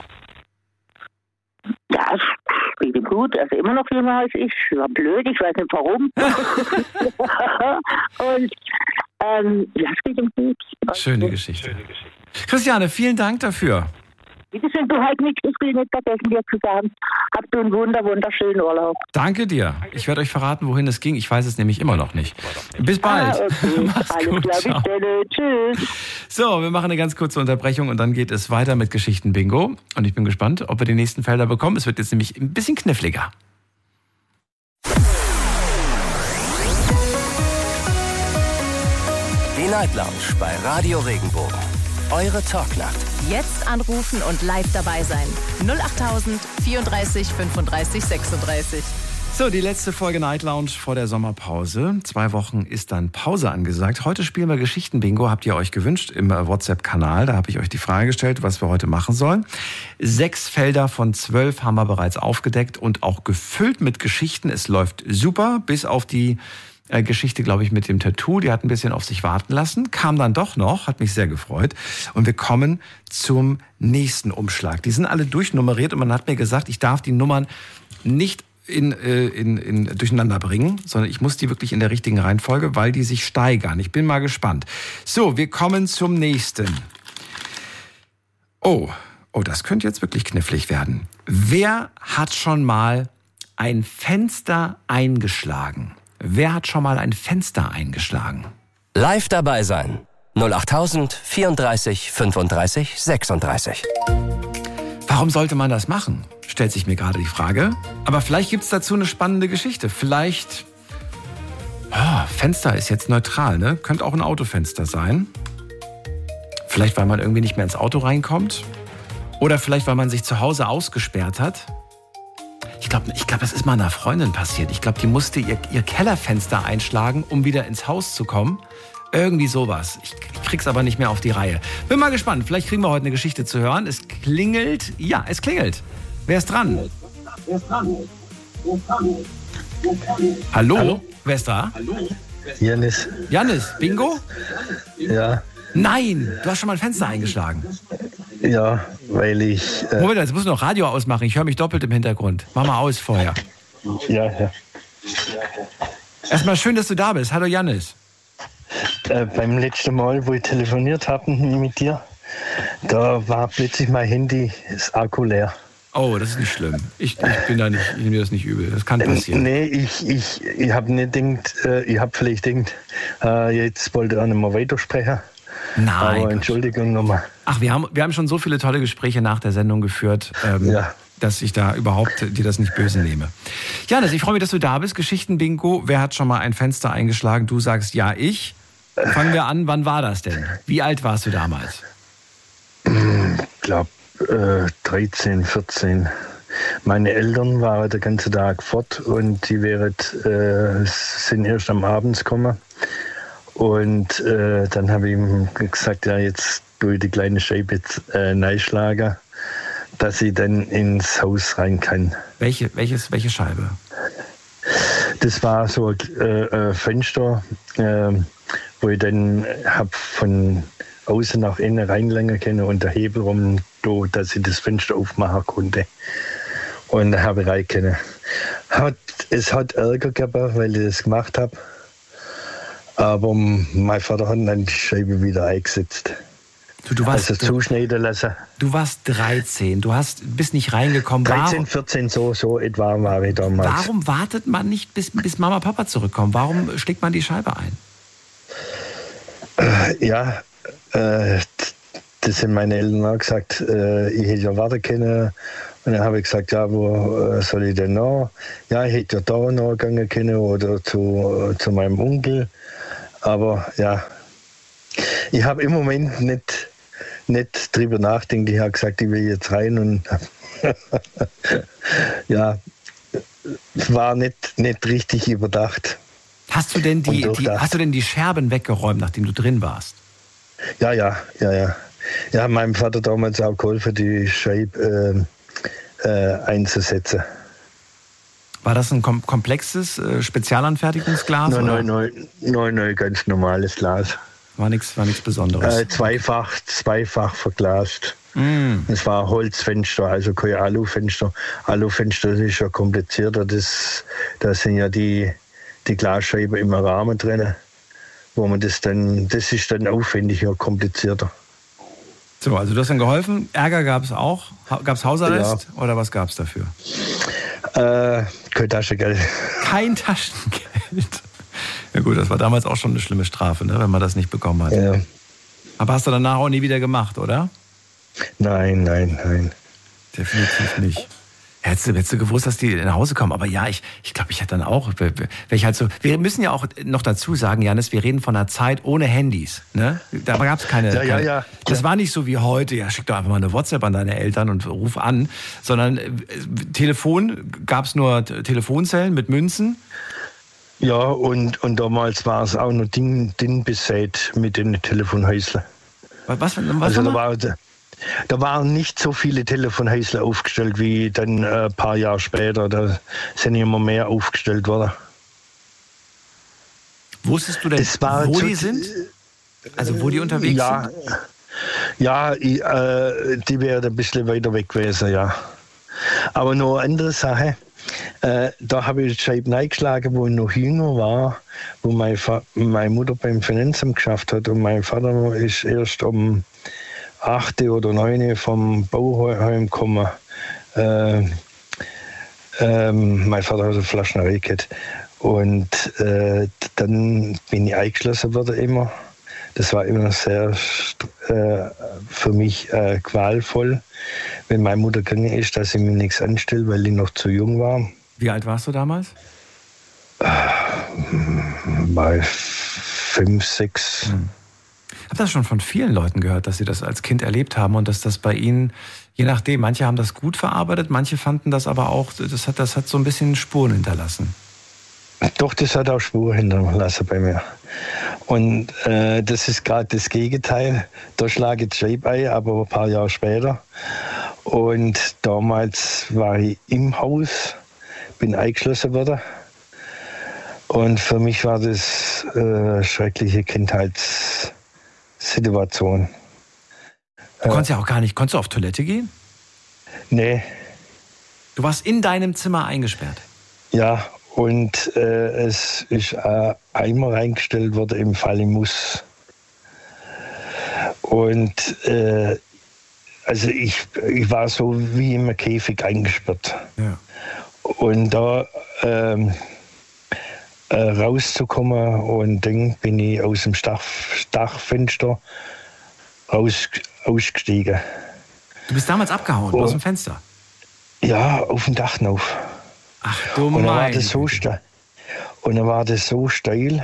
Ja, geht ihm gut. Also immer noch jünger als ich. War blöd, ich weiß nicht warum. Und ja, es geht ihm gut. Schöne Geschichte. Christiane, vielen Dank dafür. Bitte schön, du halt nichts, ich will nicht vergessen, dir zu sagen, habt du einen wunderschönen Urlaub. Danke dir. Ich werde euch verraten, wohin es ging. Ich weiß es nämlich immer noch nicht. Bis bald. Okay. Mach's gut. Alles klar, tschüss. So, wir machen eine ganz kurze Unterbrechung und dann geht es weiter mit Geschichten-Bingo. Und ich bin gespannt, ob wir die nächsten Felder bekommen. Es wird jetzt nämlich ein bisschen kniffliger. Die Night Lounge bei Radio Regenbogen. Eure Talknacht. Jetzt anrufen und live dabei sein. 08000 34 35 36. So, die letzte Folge Night Lounge vor der Sommerpause. 2 Wochen ist dann Pause angesagt. Heute spielen wir Geschichten-Bingo, habt ihr euch gewünscht im WhatsApp-Kanal. Da habe ich euch die Frage gestellt, was wir heute machen sollen. 6 Felder von 12 haben wir bereits aufgedeckt und auch gefüllt mit Geschichten. Es läuft super, bis auf die Geschichte, glaube ich, mit dem Tattoo. Die hat ein bisschen auf sich warten lassen. Kam dann doch noch, hat mich sehr gefreut. Und wir kommen zum nächsten Umschlag. Die sind alle durchnummeriert und man hat mir gesagt, ich darf die Nummern nicht durcheinander bringen, sondern ich muss die wirklich in der richtigen Reihenfolge, weil die sich steigern. Ich bin mal gespannt. So, wir kommen zum nächsten. Oh, das könnte jetzt wirklich knifflig werden. Wer hat schon mal ein Fenster eingeschlagen? Wer hat schon mal ein Fenster eingeschlagen? Live dabei sein. 08000 34 35 36. Warum sollte man das machen? Stellt sich mir gerade die Frage. Aber vielleicht gibt es dazu eine spannende Geschichte. Vielleicht, Fenster ist jetzt neutral, ne? Könnte auch ein Autofenster sein. Vielleicht, weil man irgendwie nicht mehr ins Auto reinkommt. Oder vielleicht, weil man sich zu Hause ausgesperrt hat. Ich glaube, das ist mal einer Freundin passiert. Ich glaube, die musste ihr Kellerfenster einschlagen, um wieder ins Haus zu kommen. Irgendwie sowas. Ich krieg's aber nicht mehr auf die Reihe. Bin mal gespannt. Vielleicht kriegen wir heute eine Geschichte zu hören. Es klingelt. Ja, es klingelt. Wer ist dran? Hallo? Wer ist da? Janis. Janis, Bingo? Ja. Nein, du hast schon mal ein Fenster eingeschlagen. Ja, weil ich... Moment, jetzt musst du noch Radio ausmachen. Ich höre mich doppelt im Hintergrund. Mach mal aus vorher. Ja. Erstmal schön, dass du da bist. Hallo Janis. Beim letzten Mal, wo ich telefoniert habe mit dir, da war plötzlich mein Handy, das Akku leer. Oh, das ist nicht schlimm. Ich nehme das nicht übel. Das kann passieren. Nee, ich habe nicht gedacht, ich habe vielleicht gedacht, jetzt wollte ich auch nicht mehr weitersprechen. Nein. Aber Entschuldigung nochmal. Ach, wir haben schon so viele tolle Gespräche nach der Sendung geführt, dass ich da überhaupt dir das nicht böse nehme. Janis, ich freue mich, dass du da bist. Geschichten-Bingo. Wer hat schon mal ein Fenster eingeschlagen? Du sagst ja, ich. Fangen wir an. Wann war das denn? Wie alt warst du damals? Ich glaube 13, 14. Meine Eltern waren den ganzen Tag fort und die sind erst am Abend gekommen. Und dann habe ich ihm gesagt, ja, jetzt tue ich die kleine Scheibe jetzt reinschlagen, dass ich dann ins Haus rein kann. Welche Scheibe? Das war so ein Fenster, wo ich dann habe von außen nach innen reinlängen können und der Hebel rum, dass ich das Fenster aufmachen konnte. Und da habe ich rein können. Es hat Ärger gegeben, weil ich das gemacht habe. Aber mein Vater hat dann die Scheibe wieder eingesetzt. Du warst zuschneiden lassen. Du warst 13, bist nicht reingekommen. 13, 14, so etwa war ich damals. Warum wartet man nicht, bis Mama, Papa zurückkommen? Warum schlägt man die Scheibe ein? Ja, das haben meine Eltern auch gesagt, ich hätte ja warten können. Und dann habe ich gesagt, ja, wo soll ich denn noch? Ja, ich hätte ja da noch gehen können oder zu meinem Onkel. Aber ja, ich habe im Moment nicht drüber nachdenken. Ich habe gesagt, ich will jetzt rein und ja, es war nicht richtig überdacht. Hast du denn die Scherben weggeräumt, nachdem du drin warst? Ja. Ja, meinem Vater damals auch geholfen, die Scheibe einzusetzen. War das ein komplexes Spezialanfertigungsglas? Nein, ganz normales Glas. War nichts Besonderes. Zweifach verglast. Es war Holzfenster, also kein Alufenster. Alufenster ist ja komplizierter. Da sind ja die Glasscheiben im Rahmen drin, wo man das ist dann aufwendiger, komplizierter. So, also du hast dann geholfen. Ärger gab es auch? Gab es Hausarrest oder was gab es dafür? Kein Taschengeld. Kein Taschengeld? Ja gut, das war damals auch schon eine schlimme Strafe, ne, wenn man das nicht bekommen hat. Ja. Aber hast du danach auch nie wieder gemacht, oder? Nein. Definitiv nicht. Hättest du gewusst, dass die nach Hause kommen. Aber ja, ich glaube, ich hätte dann auch, wir müssen ja auch noch dazu sagen, Jannis, wir reden von einer Zeit ohne Handys. Ne? Da gab es keine. Ja. Das war nicht so wie heute, ja, schick doch einfach mal eine WhatsApp an deine Eltern und ruf an, sondern Telefon, gab es nur Telefonzellen mit Münzen. Ja, und damals war es auch noch dünn besät mit den Telefonhäuslern. Was also da waren nicht so viele Telefonhäusler aufgestellt wie dann ein paar Jahre später. Da sind immer mehr aufgestellt worden. Wusstest du denn, wo die sind? Also wo die unterwegs sind? Ja, die wären ein bisschen weiter weg gewesen, ja. Aber noch eine andere Sache. Da habe ich die Scheibe eingeschlagen, wo ich noch jünger war, wo meine Mutter beim Finanzamt geschafft hat und mein Vater ist erst um 8 oder 9 vom Bauheim gekommen. Mein Vater hat eine Flaschnerei gehabt. Und dann bin ich eingeschlossen worden immer. Das war immer sehr für mich qualvoll, wenn meine Mutter gegangen ist, dass ich mir nichts anstelle, weil ich noch zu jung war. Wie alt warst du damals? Bei 5, 6. Ich habe das schon von vielen Leuten gehört, dass sie das als Kind erlebt haben und dass das bei ihnen, je nachdem, manche haben das gut verarbeitet, manche fanden das aber auch, das hat so ein bisschen Spuren hinterlassen. Doch, das hat auch Spuren hinterlassen bei mir. Und das ist gerade das Gegenteil. Da schlage ich die Scheibe ein, aber ein paar Jahre später. Und damals war ich im Haus, bin eingeschlossen worden. Und für mich war das schreckliche Kindheitssituation. Du konntest ja auch gar nicht, konntest du auf Toilette gehen? Nee. Du warst in deinem Zimmer eingesperrt? Ja, und es ist einmal reingestellt worden im Fall ich muss. Und also ich war so wie im Käfig eingesperrt. Ja. Und da rauszukommen und dann bin ich aus dem Dachfenster ausgestiegen. Du bist damals abgehauen aus dem Fenster? Ja, auf dem Dach rauf. Ach du Und dann war das so steil.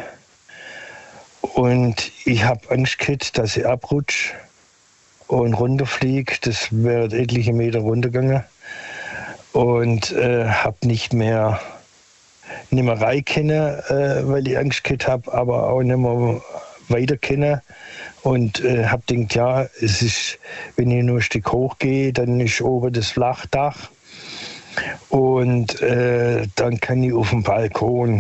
Und ich habe Angst gehabt, dass ich abrutsche und runterfliege. Das wäre etliche Meter runtergegangen. Und habe nicht mehr rein können, weil ich Angst gehabt habe, aber auch nicht mehr weiter können. Und habe gedacht, ja, es ist, wenn ich nur ein Stück hochgehe, dann ist oben das Flachdach. Und dann kann ich auf den Balkon.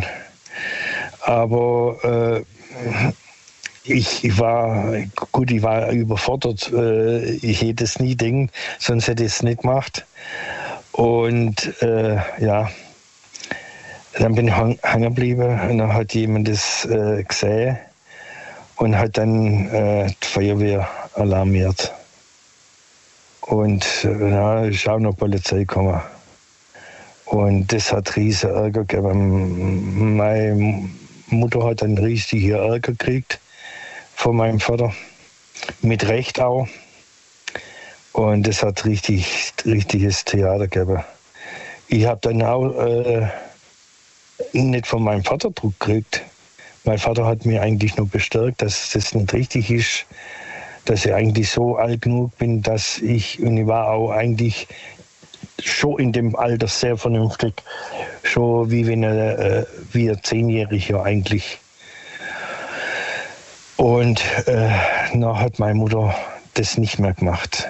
Aber ich war überfordert. Ich hätte es nie gedacht, sonst hätte ich es nicht gemacht. Und ja, dann bin ich hängen geblieben und dann hat jemand das gesehen und hat dann die Feuerwehr alarmiert. Und da ist auch noch Polizei gekommen. Und das hat riesen Ärger gegeben. Meine Mutter hat einen riesigen Ärger gekriegt von meinem Vater. Mit Recht auch. Und es hat richtiges Theater gegeben. Ich habe dann auch nicht von meinem Vater Druck gekriegt. Mein Vater hat mir eigentlich nur bestärkt, dass das nicht richtig ist, dass ich eigentlich so alt genug bin, und ich war auch eigentlich schon in dem Alter sehr vernünftig, schon wie wenn wie ein 10-Jähriger eigentlich. Und dann hat meine Mutter das nicht mehr gemacht.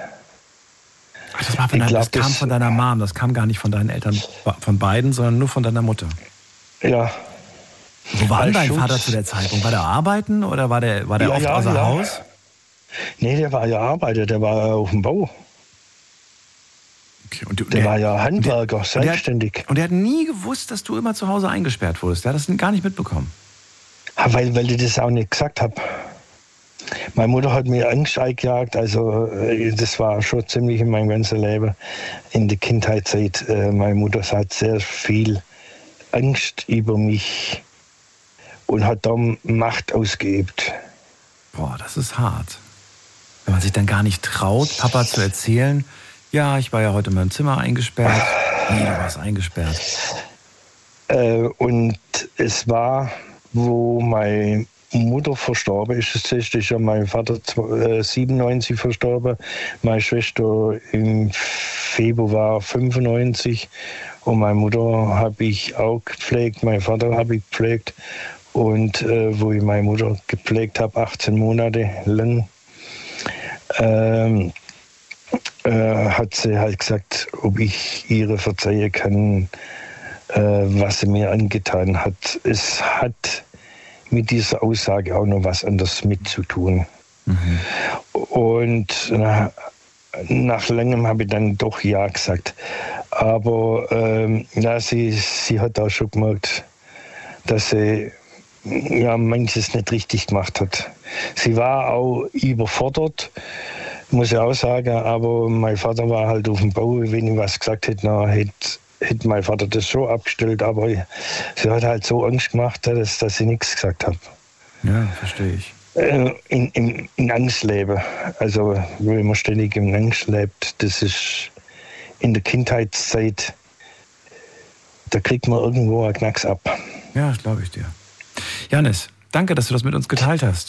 Das kam von deiner Mom, das kam gar nicht von deinen Eltern, von beiden, sondern nur von deiner Mutter. Ja. Wo war dein Vater zu der Zeitpunkt? War der arbeiten oder war der oft außer Haus? Nee, der war ja Arbeiter, der war auf dem Bau. Okay, und der war ja Handwerker, selbstständig. Und der hat nie gewusst, dass du immer zu Hause eingesperrt wurdest. Der hat das gar nicht mitbekommen. Ja, weil ich das auch nicht gesagt habe. Meine Mutter hat mir Angst eingejagt, also das war schon ziemlich in meinem ganzen Leben, in der Kindheitszeit. Meine Mutter hat sehr viel Angst über mich und hat da Macht ausgeübt. Boah, das ist hart. Wenn man sich dann gar nicht traut, Papa zu erzählen, ja, ich war ja heute in meinem Zimmer eingesperrt. Nee, du warst eingesperrt. Und es war, wo meine Mutter verstorben ist, das ist ja mein Vater 97 verstorben, meine Schwester im Februar 95 und meine Mutter habe ich auch gepflegt, meinen Vater habe ich gepflegt und wo ich meine Mutter gepflegt habe, 18 Monate lang, hat sie halt gesagt, ob ich ihr verzeihen kann, was sie mir angetan hat. Es hat mit dieser Aussage auch noch was anderes mit zu tun. Mhm. Und nach langem habe ich dann doch ja gesagt. Aber sie hat auch schon gemerkt, dass sie manches nicht richtig gemacht hat. Sie war auch überfordert, muss ich auch sagen, aber mein Vater war halt auf dem Bau. Wenn ich was gesagt hätte, hätte mein Vater das schon abgestellt, aber sie hat halt so Angst gemacht, dass ich nichts gesagt habe. Ja, verstehe ich. In Angst leben. Also wenn man ständig in Angst lebt, das ist in der Kindheitszeit, da kriegt man irgendwo einen Knacks ab. Ja, das glaube ich dir. Janis, danke, dass du das mit uns geteilt hast.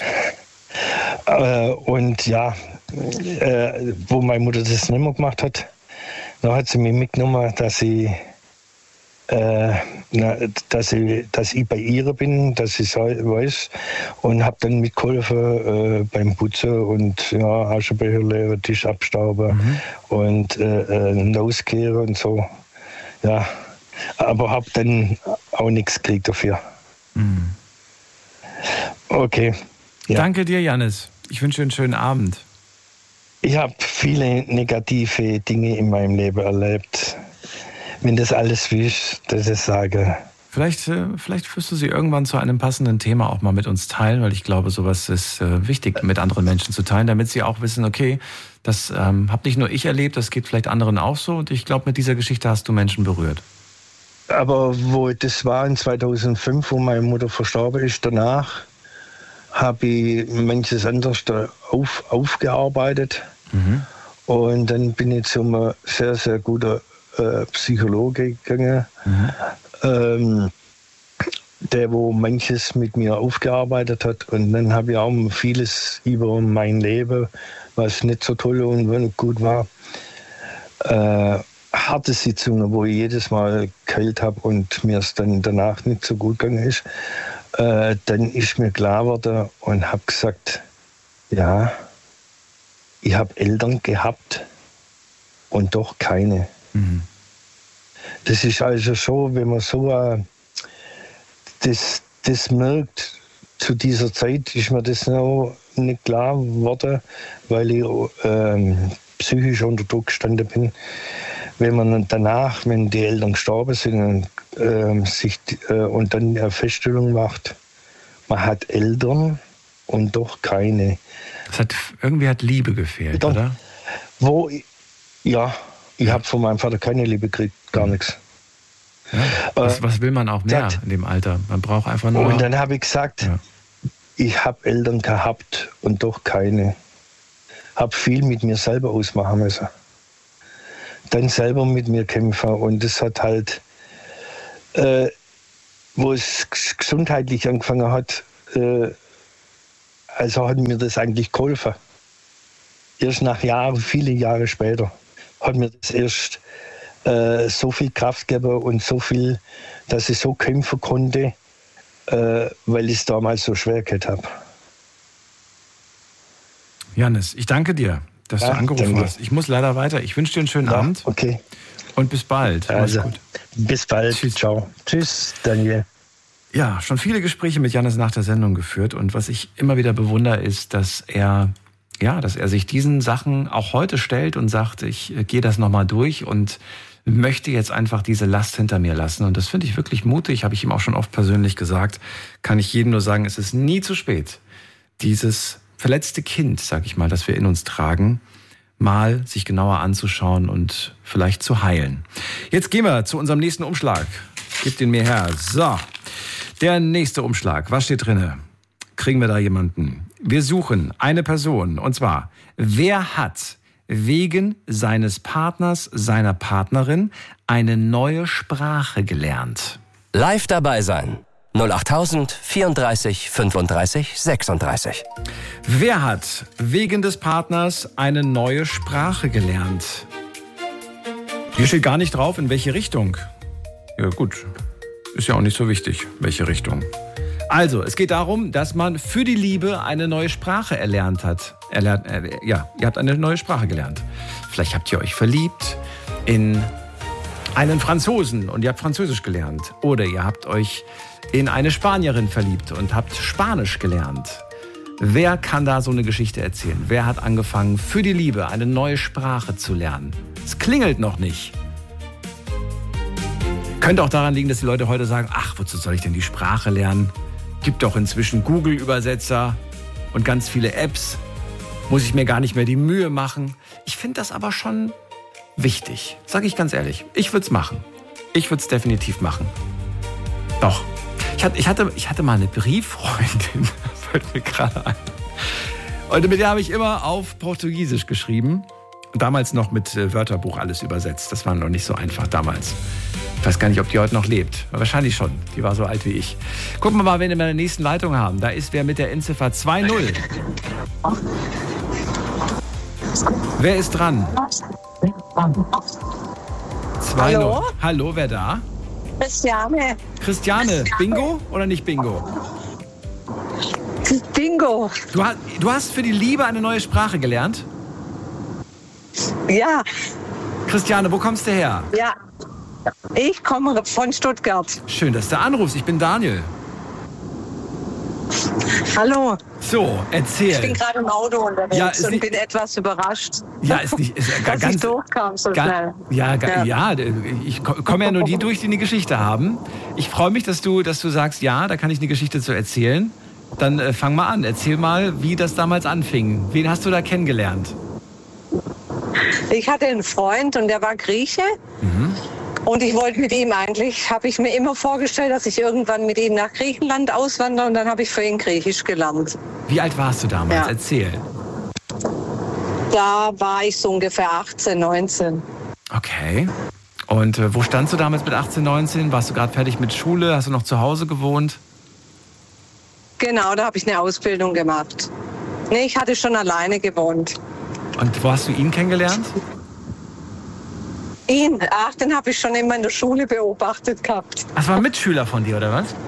Und ja, wo meine Mutter das nicht mehr gemacht hat, da hat sie mich mitgenommen, dass ich bei ihr bin, dass ich weiß, und habe dann mitgeholfen beim Putzen und Aschenbecher leeren, Tisch abstauben und loskehren und so. Ja, aber habe dann auch nichts gekriegt dafür. Mhm. Okay. Ja. Danke dir, Janis. Ich wünsche dir einen schönen Abend. Ich habe viele negative Dinge in meinem Leben erlebt. Wenn das alles ist, dass ich sage. Vielleicht wirst du sie irgendwann zu einem passenden Thema auch mal mit uns teilen, weil ich glaube, sowas ist wichtig, mit anderen Menschen zu teilen, damit sie auch wissen, okay, das habe nicht nur ich erlebt, das geht vielleicht anderen auch so. Und ich glaube, mit dieser Geschichte hast du Menschen berührt. Aber wo das war in 2005, wo meine Mutter verstorben ist, danach habe ich manches anderes aufgearbeitet. Mhm. Und dann bin ich zu einem sehr, sehr guten Psychologe gegangen, der wo manches mit mir aufgearbeitet hat. Und dann habe ich auch vieles über mein Leben, was nicht so toll und gut war, harte Sitzungen, wo ich jedes Mal geheilt habe und mir es dann danach nicht so gut gegangen ist. Dann ist mir klar geworden und habe gesagt, ja, ich habe Eltern gehabt und doch keine. Mhm. Das ist also so, wenn man so das merkt, zu dieser Zeit ist mir das noch nicht klar geworden, weil ich psychisch unter Druck gestanden bin. Wenn man danach, wenn die Eltern gestorben sind, und dann eine Feststellung macht, man hat Eltern und doch keine. Irgendwie hat Liebe gefehlt, oder? Ich habe von meinem Vater keine Liebe gekriegt, gar nichts. Ja, was will man auch mehr in dem Alter? Man braucht einfach nur... Und dann habe ich gesagt, ich habe Eltern gehabt und doch keine. Habe viel mit mir selber ausmachen müssen. Dann selber mit mir kämpfen. Und das hat halt, wo es gesundheitlich angefangen hat, also hat mir das eigentlich geholfen. Erst nach Jahren, viele Jahre später, hat mir das erst so viel Kraft gegeben und so viel, dass ich so kämpfen konnte, weil ich es damals so schwer gehabt habe. Jannis, ich danke dir, dass du angerufen hast. Ich muss leider weiter. Ich wünsche dir einen schönen Abend. Okay. Und bis bald. Also, gut. Bis bald. Tschüss. Ciao. Tschüss, Daniel. Ja, schon viele Gespräche mit Jannis nach der Sendung geführt. Und was ich immer wieder bewundere, ist, dass er sich diesen Sachen auch heute stellt und sagt, ich gehe das nochmal durch und möchte jetzt einfach diese Last hinter mir lassen. Und das finde ich wirklich mutig, habe ich ihm auch schon oft persönlich gesagt. Kann ich jedem nur sagen, es ist nie zu spät, dieses verletzte Kind, sag ich mal, das wir in uns tragen, mal sich genauer anzuschauen und vielleicht zu heilen. Jetzt gehen wir zu unserem nächsten Umschlag. Gebt ihn mir her. So, der nächste Umschlag. Was steht drinne? Kriegen wir da jemanden? Wir suchen eine Person. Und zwar, wer hat wegen seines Partners, seiner Partnerin eine neue Sprache gelernt? Live dabei sein. 08000 34 35 36. Wer hat wegen des Partners eine neue Sprache gelernt? Hier steht gar nicht drauf, in welche Richtung. Ja gut, ist ja auch nicht so wichtig, welche Richtung. Also, es geht darum, dass man für die Liebe eine neue Sprache erlernt hat. Ihr habt eine neue Sprache gelernt. Vielleicht habt ihr euch verliebt in einen Franzosen und ihr habt Französisch gelernt. Oder ihr habt euch in eine Spanierin verliebt und habt Spanisch gelernt. Wer kann da so eine Geschichte erzählen? Wer hat angefangen, für die Liebe eine neue Sprache zu lernen? Es klingelt noch nicht. Könnte auch daran liegen, dass die Leute heute sagen, ach, wozu soll ich denn die Sprache lernen? Gibt doch inzwischen Google-Übersetzer und ganz viele Apps. Muss ich mir gar nicht mehr die Mühe machen. Ich finde das aber schon wichtig. Sage ich ganz ehrlich. Ich würde es machen. Ich würde es definitiv machen. Doch. Ich hatte mal eine Brieffreundin, fällt mir gerade ein. Und mit der habe ich immer auf Portugiesisch geschrieben. Damals noch mit Wörterbuch alles übersetzt. Das war noch nicht so einfach damals. Ich weiß gar nicht, ob die heute noch lebt. Wahrscheinlich schon. Die war so alt wie ich. Gucken wir mal, wen wir in der nächsten Leitung haben. Da ist wer mit der Endziffer 20. Wer ist dran? 20. Hallo? Hallo, wer da? Christiane. Christiane, Bingo oder nicht Bingo? Bingo. Du hast für die Liebe eine neue Sprache gelernt? Ja. Christiane, wo kommst du her? Ja. Ich komme von Stuttgart. Schön, dass du anrufst. Ich bin Daniel. Hallo. So, erzähl. Ich bin gerade im Auto unterwegs und bin etwas überrascht. Ja, ist dass ich durchkam so schnell. Ja, ich komme ja nur die durch, die eine Geschichte haben. Ich freue mich, dass du sagst, ja, da kann ich eine Geschichte zu erzählen. Dann fang mal an. Erzähl mal, wie das damals anfing. Wen hast du da kennengelernt? Ich hatte einen Freund und der war Grieche. Mhm. Und ich wollte mit ihm habe ich mir immer vorgestellt, dass ich irgendwann mit ihm nach Griechenland auswandere und dann habe ich für ihn Griechisch gelernt. Wie alt warst du damals? Ja. Erzähl. Da war ich so ungefähr 18, 19. Okay. Und wo standst du damals mit 18, 19? Warst du gerade fertig mit Schule? Hast du noch zu Hause gewohnt? Genau, da habe ich eine Ausbildung gemacht. Nee, ich hatte schon alleine gewohnt. Und wo hast du ihn kennengelernt? Ihn? Ach, den habe ich schon immer in der Schule beobachtet gehabt. Ach, das war ein Mitschüler von dir, oder was?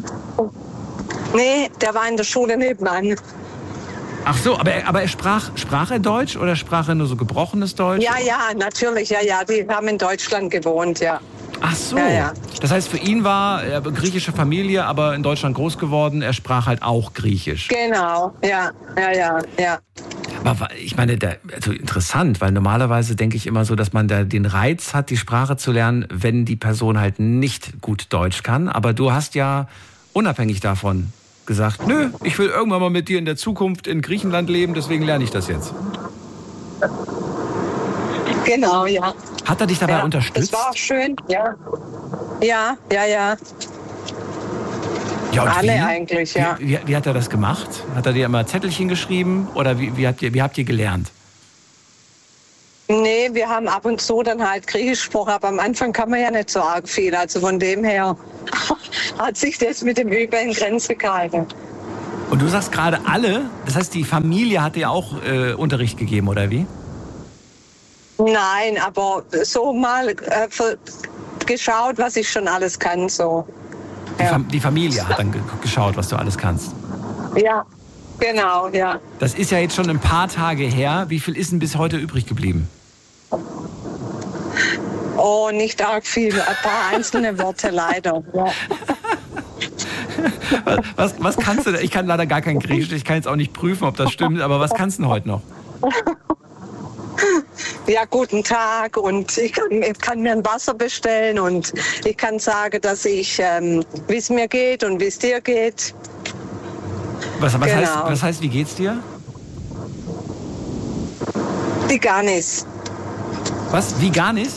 Nee, der war in der Schule nebenan. Ach so, aber er sprach er Deutsch oder sprach er nur so gebrochenes Deutsch? Ja, natürlich, ja. Die haben in Deutschland gewohnt, ja. Ach so. Ja. Das heißt, für ihn war er griechische Familie, aber in Deutschland groß geworden. Er sprach halt auch Griechisch. Genau, ja. Aber ich meine, also interessant, weil normalerweise denke ich immer so, dass man da den Reiz hat, die Sprache zu lernen, wenn die Person halt nicht gut Deutsch kann. Aber du hast ja unabhängig davon gesagt, nö, ich will irgendwann mal mit dir in der Zukunft in Griechenland leben, deswegen lerne ich das jetzt. Genau, ja. Hat er dich dabei unterstützt? Das war auch schön, ja. Ja. Ja, und alle wie? eigentlich, ja. Wie hat er das gemacht? Hat er dir immer Zettelchen geschrieben oder wie habt ihr gelernt? Nee, wir haben ab und zu dann halt Griechisch gesprochen, aber am Anfang kann man ja nicht so arg viel. Also von dem her hat sich das mit dem Üben in Grenze gehalten. Und du sagst gerade alle, das heißt, die Familie hat dir auch Unterricht gegeben, oder wie? Nein, aber so mal geschaut, was ich schon alles kann. So. Ja. Die Familie hat dann geschaut, was du alles kannst. Ja, genau, ja. Das ist ja jetzt schon ein paar Tage her. Wie viel ist denn bis heute übrig geblieben? Oh, nicht arg viel. Ein paar einzelne Worte leider. Ja. Was kannst du denn? Ich kann leider gar kein Griechisch. Ich kann jetzt auch nicht prüfen, ob das stimmt. Aber was kannst du denn heute noch? Ja, guten Tag, und ich kann mir ein Wasser bestellen und ich kann sagen, dass wie es mir geht und wie es dir geht. Was heißt, wie geht's dir? Tiganis. Was? Viganis?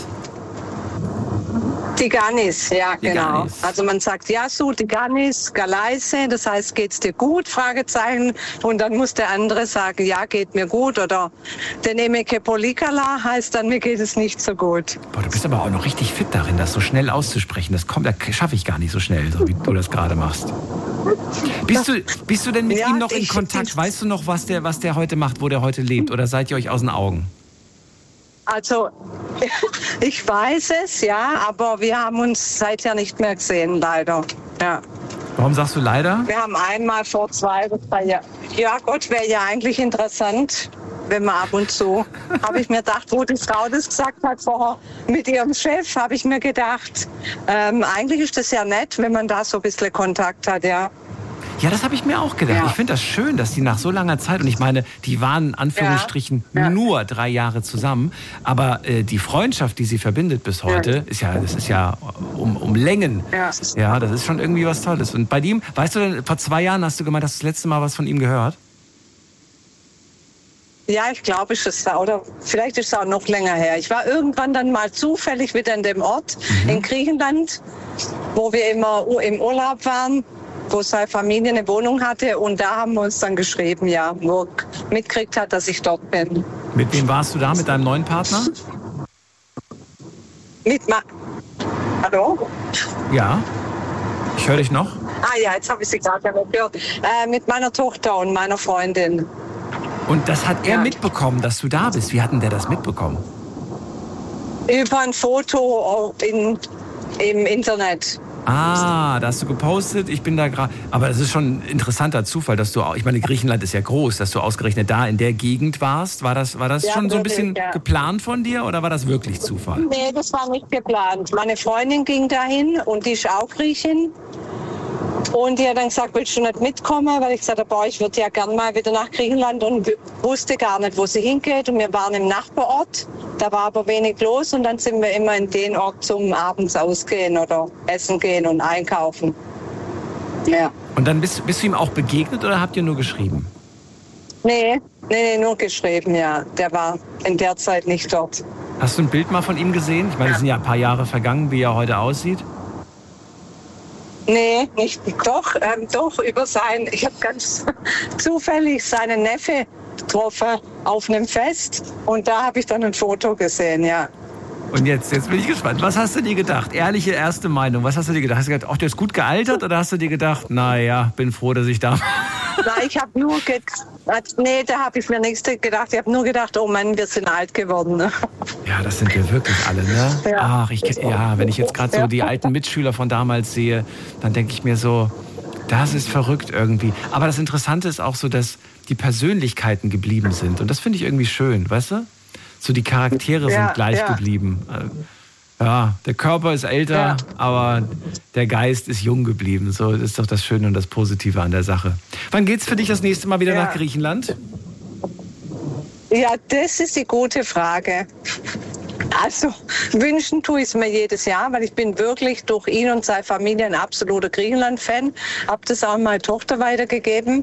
Tiganis, ja, genau. Tiganis. Also man sagt Yasu, Tiganis, Galeise, das heißt, geht's dir gut? Fragezeichen. Und dann muss der andere sagen, ja, geht mir gut. Oder Denemeke Polikala heißt dann, mir geht es nicht so gut. Boah, du bist aber auch noch richtig fit darin, das so schnell auszusprechen. Das schaffe ich gar nicht so schnell, so wie du das gerade machst. Bist du denn mit ihm noch in Kontakt? Weißt du noch, was der heute macht, wo der heute lebt? Oder seid ihr euch aus den Augen? Also, ich weiß es, ja, aber wir haben uns seither nicht mehr gesehen, leider. Ja. Warum sagst du leider? Wir haben einmal vor 2 oder 3 Jahren. Ja, Gott, wäre ja eigentlich interessant, wenn man ab und zu. Habe ich mir gedacht, wo die Frau das gesagt hat vorher mit ihrem Chef, habe ich mir gedacht, eigentlich ist das ja nett, wenn man da so ein bisschen Kontakt hat, ja. Ja, das habe ich mir auch gedacht. Ja. Ich finde das schön, dass die nach so langer Zeit, und ich meine, die waren in Anführungsstrichen nur 3 Jahre zusammen, aber die Freundschaft, die sie verbindet bis heute, das ist ja um Längen. Ja, das ist schon irgendwie was Tolles. Und bei ihm, weißt du denn, vor 2 Jahren hast du gemeint, hast du das letzte Mal was von ihm gehört? Ja, ich glaube, ist es da, oder vielleicht ist es auch noch länger her. Ich war irgendwann dann mal zufällig wieder in dem Ort in Griechenland, wo wir immer im Urlaub waren, wo seine Familie eine Wohnung hatte, und da haben wir uns dann geschrieben, ja, wo er mitgekriegt hat, dass ich dort bin. Mit wem warst du da? Mit deinem neuen Partner? Hallo? Ja, ich höre dich noch. Ah ja, jetzt habe ich sie gerade gehört. Mit meiner Tochter und meiner Freundin. Und das hat er mitbekommen, dass du da bist. Wie hat denn der das mitbekommen? Über ein Foto im Internet. Ah, da hast du gepostet, ich bin da gerade. Aber es ist schon ein interessanter Zufall, dass du, ich meine, Griechenland ist ja groß, dass du ausgerechnet da in der Gegend warst. War das schon so ein bisschen geplant von dir oder war das wirklich Zufall? Nee, das war nicht geplant. Meine Freundin ging dahin und die ist auch Griechin. Und die hat dann gesagt, willst du nicht mitkommen? Weil ich gesagt habe, ich würde ja gern mal wieder nach Griechenland, und wusste gar nicht, wo sie hingeht. Und wir waren im Nachbarort, da war aber wenig los, und dann sind wir immer in den Ort zum abends ausgehen oder essen gehen und einkaufen. Ja. Und dann bist du ihm auch begegnet oder habt ihr nur geschrieben? Nee, nur geschrieben, ja. Der war in der Zeit nicht dort. Hast du ein Bild mal von ihm gesehen? Ich meine, es sind ja ein paar Jahre vergangen, wie er heute aussieht. Nee, nicht. Doch, ich habe ganz zufällig seinen Neffe getroffen auf einem Fest, und da habe ich dann ein Foto gesehen, ja. Und jetzt bin ich gespannt. Was hast du dir gedacht? Ehrliche erste Meinung. Was hast du dir gedacht? Hast du gedacht, der ist gut gealtert, oder hast du dir gedacht, naja, bin froh, dass ich da bin? Nein, ich habe nur da habe ich mir nichts gedacht. Ich habe nur gedacht, oh Mann, wir sind alt geworden. Ja, das sind wir wirklich alle, ne? Ja. Ach, wenn ich jetzt gerade so die alten Mitschüler von damals sehe, dann denke ich mir so, das ist verrückt irgendwie. Aber das Interessante ist auch so, dass die Persönlichkeiten geblieben sind. Und das finde ich irgendwie schön, weißt du? So die Charaktere sind gleich geblieben. Ja, der Körper ist älter, aber der Geist ist jung geblieben. So, das ist doch das Schöne und das Positive an der Sache. Wann geht's für dich das nächste Mal wieder nach Griechenland? Ja, das ist die gute Frage. Also, wünschen tue ich es mir jedes Jahr, weil ich bin wirklich durch ihn und seine Familie ein absoluter Griechenland-Fan. Habe das auch an meine Tochter weitergegeben.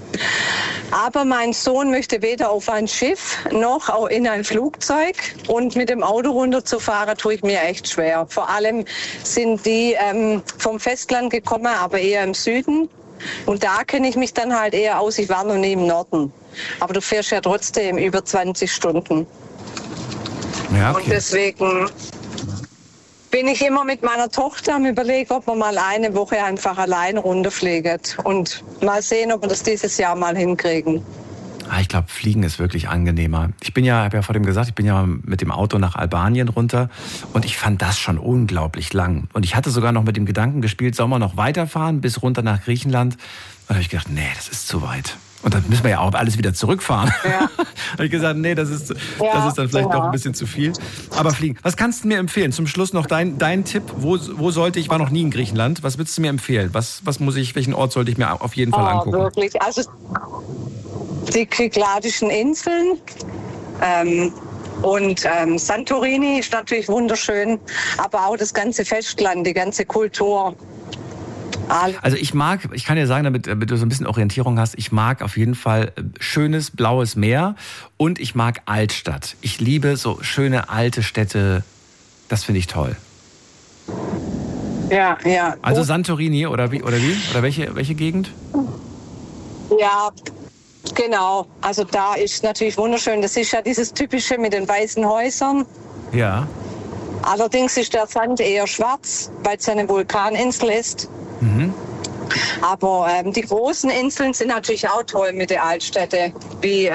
Aber mein Sohn möchte weder auf ein Schiff noch auch in ein Flugzeug. Und mit dem Auto runterzufahren, tue ich mir echt schwer. Vor allem sind die vom Festland gekommen, aber eher im Süden. Und da kenne ich mich dann halt eher aus. Ich war noch nie im Norden. Aber du fährst ja trotzdem über 20 Stunden. Ja, okay. Und deswegen bin ich immer mit meiner Tochter am Überlegen, ob wir mal eine Woche einfach allein runterfliegen. Und mal sehen, ob wir das dieses Jahr mal hinkriegen. Ich glaube, Fliegen ist wirklich angenehmer. Ich habe ja vor dem gesagt, ich bin ja mit dem Auto nach Albanien runter und ich fand das schon unglaublich lang. Und ich hatte sogar noch mit dem Gedanken gespielt, sollen wir noch weiterfahren bis runter nach Griechenland? Und da habe ich gedacht, nee, das ist zu weit. Und dann müssen wir ja auch alles wieder zurückfahren. Ja. habe ich gesagt, nee, das ist dann vielleicht doch ein bisschen zu viel. Aber Fliegen, was kannst du mir empfehlen? Zum Schluss noch dein Tipp, wo sollte ich war noch nie in Griechenland, was würdest du mir empfehlen? Welchen Ort sollte ich mir auf jeden Fall angucken? Wirklich, also die Kykladischen Inseln und Santorini ist natürlich wunderschön, aber auch das ganze Festland, die ganze Kultur. Also ich kann dir sagen, damit du so ein bisschen Orientierung hast, ich mag auf jeden Fall schönes blaues Meer und ich mag Altstadt. Ich liebe so schöne alte Städte, das finde ich toll. Ja. Also Santorini oder wie? Oder welche Gegend? Ja, genau. Also da ist natürlich wunderschön. Das ist ja dieses Typische mit den weißen Häusern. Ja. Allerdings ist der Sand eher schwarz, weil es eine Vulkaninsel ist. Mhm. Aber die großen Inseln sind natürlich auch toll mit den Altstädten, wie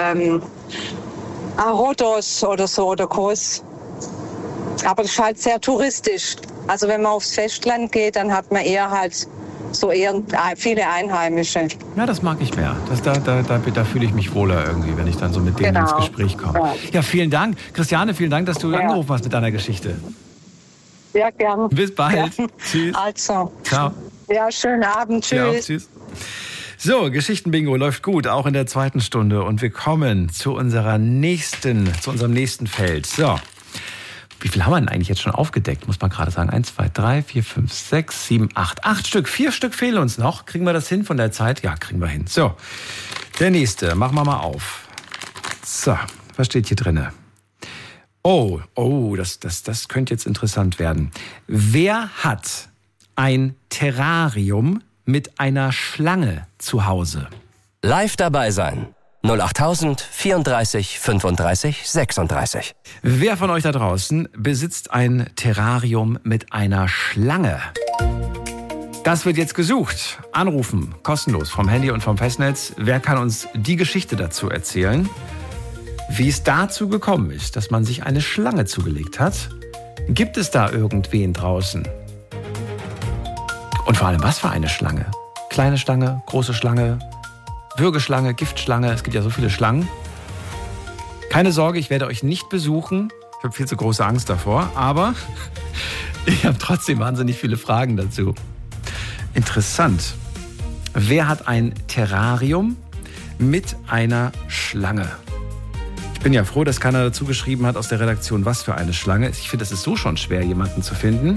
Rhodos oder so oder Kos. Aber das ist halt sehr touristisch. Also wenn man aufs Festland geht, dann hat man eher viele Einheimische. Ja, das mag ich mehr. Da fühle ich mich wohler irgendwie, wenn ich dann so mit denen ins Gespräch komme. Ja, vielen Dank. Christiane, vielen Dank, dass du angerufen hast mit deiner Geschichte. Ja, gern. Bis bald. Ja. Tschüss. Also. Ciao. Ja, schönen Abend. Tschüss. Ja, tschüss. So, Geschichtenbingo läuft gut, auch in der zweiten Stunde. Und wir kommen zu unserem nächsten Feld. So. Wie viel haben wir denn eigentlich jetzt schon aufgedeckt? Muss man gerade sagen. 1, 2, 3, 4, 5, 6, 7, 8. 8 Stück. 4 Stück fehlen uns noch. Kriegen wir das hin von der Zeit? Ja, kriegen wir hin. So, der nächste. Machen wir mal auf. So, was steht hier drin? Oh, das könnte jetzt interessant werden. Wer hat ein Terrarium mit einer Schlange zu Hause? Live dabei sein. 08000 34 35 36. Wer von euch da draußen besitzt ein Terrarium mit einer Schlange? Das wird jetzt gesucht. Anrufen, kostenlos vom Handy und vom Festnetz. Wer kann uns die Geschichte dazu erzählen? Wie es dazu gekommen ist, dass man sich eine Schlange zugelegt hat? Gibt es da irgendwen draußen? Und vor allem, was für eine Schlange? Kleine Schlange, große Schlange, Würgeschlange, Giftschlange. Es gibt ja so viele Schlangen. Keine Sorge, ich werde euch nicht besuchen. Ich habe viel zu große Angst davor. Aber ich habe trotzdem wahnsinnig viele Fragen dazu. Interessant. Wer hat ein Terrarium mit einer Schlange? Ich bin ja froh, dass keiner dazu geschrieben hat aus der Redaktion, was für eine Schlange. Ich finde, es ist so schon schwer, jemanden zu finden.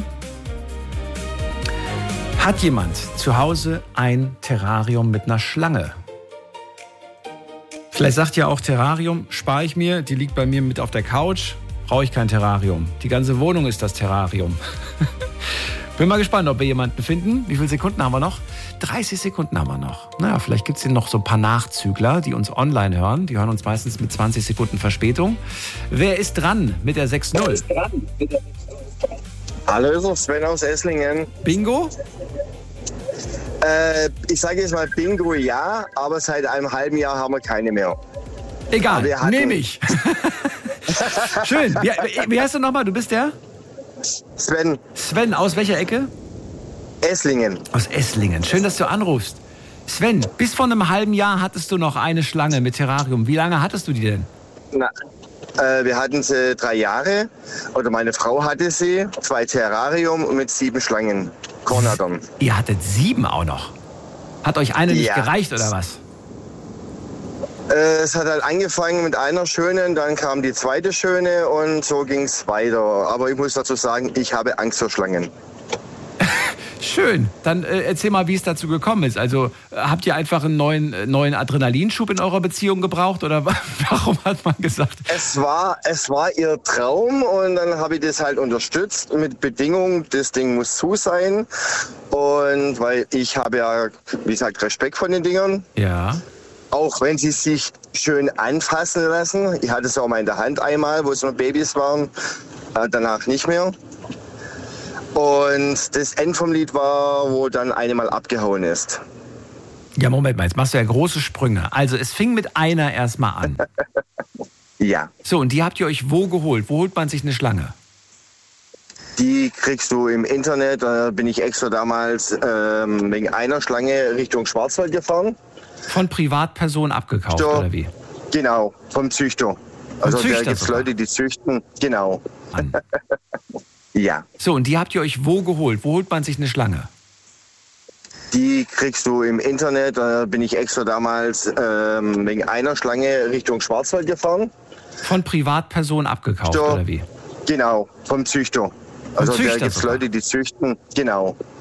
Hat jemand zu Hause ein Terrarium mit einer Schlange? Vielleicht sagt ihr auch, Terrarium spare ich mir, die liegt bei mir mit auf der Couch, brauche ich kein Terrarium. Die ganze Wohnung ist das Terrarium. Bin mal gespannt, ob wir jemanden finden. Wie viele Sekunden haben wir noch? 30 Sekunden haben wir noch. Naja, vielleicht gibt es hier noch so ein paar Nachzügler, die uns online hören. Die hören uns meistens mit 20 Sekunden Verspätung. Wer ist dran mit der 6-0? Hallo, ist noch Sven aus Esslingen. Bingo? Ich sage jetzt mal Bingo ja, aber seit einem halben Jahr haben wir keine mehr. Egal, nehme ich. Schön. Wie heißt du nochmal? Du bist der? Sven. Sven, aus welcher Ecke? Esslingen. Aus Esslingen. Schön, dass du anrufst. Sven, bis vor einem halben Jahr hattest du noch eine Schlange mit Terrarium. Wie lange hattest du die denn? Wir hatten sie 3 Jahre. Oder meine Frau hatte sie. 2 Terrarium mit 7 Schlangen. Kornadon. Ihr hattet 7 auch noch? Hat euch eine nicht gereicht oder was? Es hat halt angefangen mit einer schönen, dann kam die zweite schöne und so ging es weiter. Aber ich muss dazu sagen, ich habe Angst vor Schlangen. schön. Dann erzähl mal, wie es dazu gekommen ist. Also habt ihr einfach einen neuen Adrenalinschub in eurer Beziehung gebraucht oder warum hat man gesagt? Es war ihr Traum und dann habe ich das halt unterstützt mit Bedingung, das Ding muss zu sein. Und weil ich habe ja, wie gesagt, Respekt vor den Dingern. Ja. Auch wenn sie sich schön anfassen lassen. Ich hatte es auch mal in der Hand einmal, wo es noch Babys waren. Danach nicht mehr. Und das End vom Lied war, wo dann eine mal abgehauen ist. Ja, Moment mal, jetzt machst du ja große Sprünge. Also es fing mit einer erstmal an. Ja. So, und die habt ihr euch wo geholt? Wo holt man sich eine Schlange? Die kriegst du im Internet. Da bin ich extra damals wegen einer Schlange Richtung Schwarzwald gefahren. Von Privatpersonen abgekauft, oder wie? Genau, vom Züchter. Also da gibt es sogar. Leute, die züchten. Genau. Ja. So, und die habt ihr euch wo geholt? Wo holt man sich eine Schlange? Die kriegst du im Internet. Da bin ich extra damals wegen einer Schlange Richtung Schwarzwald gefahren. Von Privatpersonen abgekauft, oder wie? Genau, vom Züchter. Also da Züchter gibt es sogar. Leute, die züchten. Genau.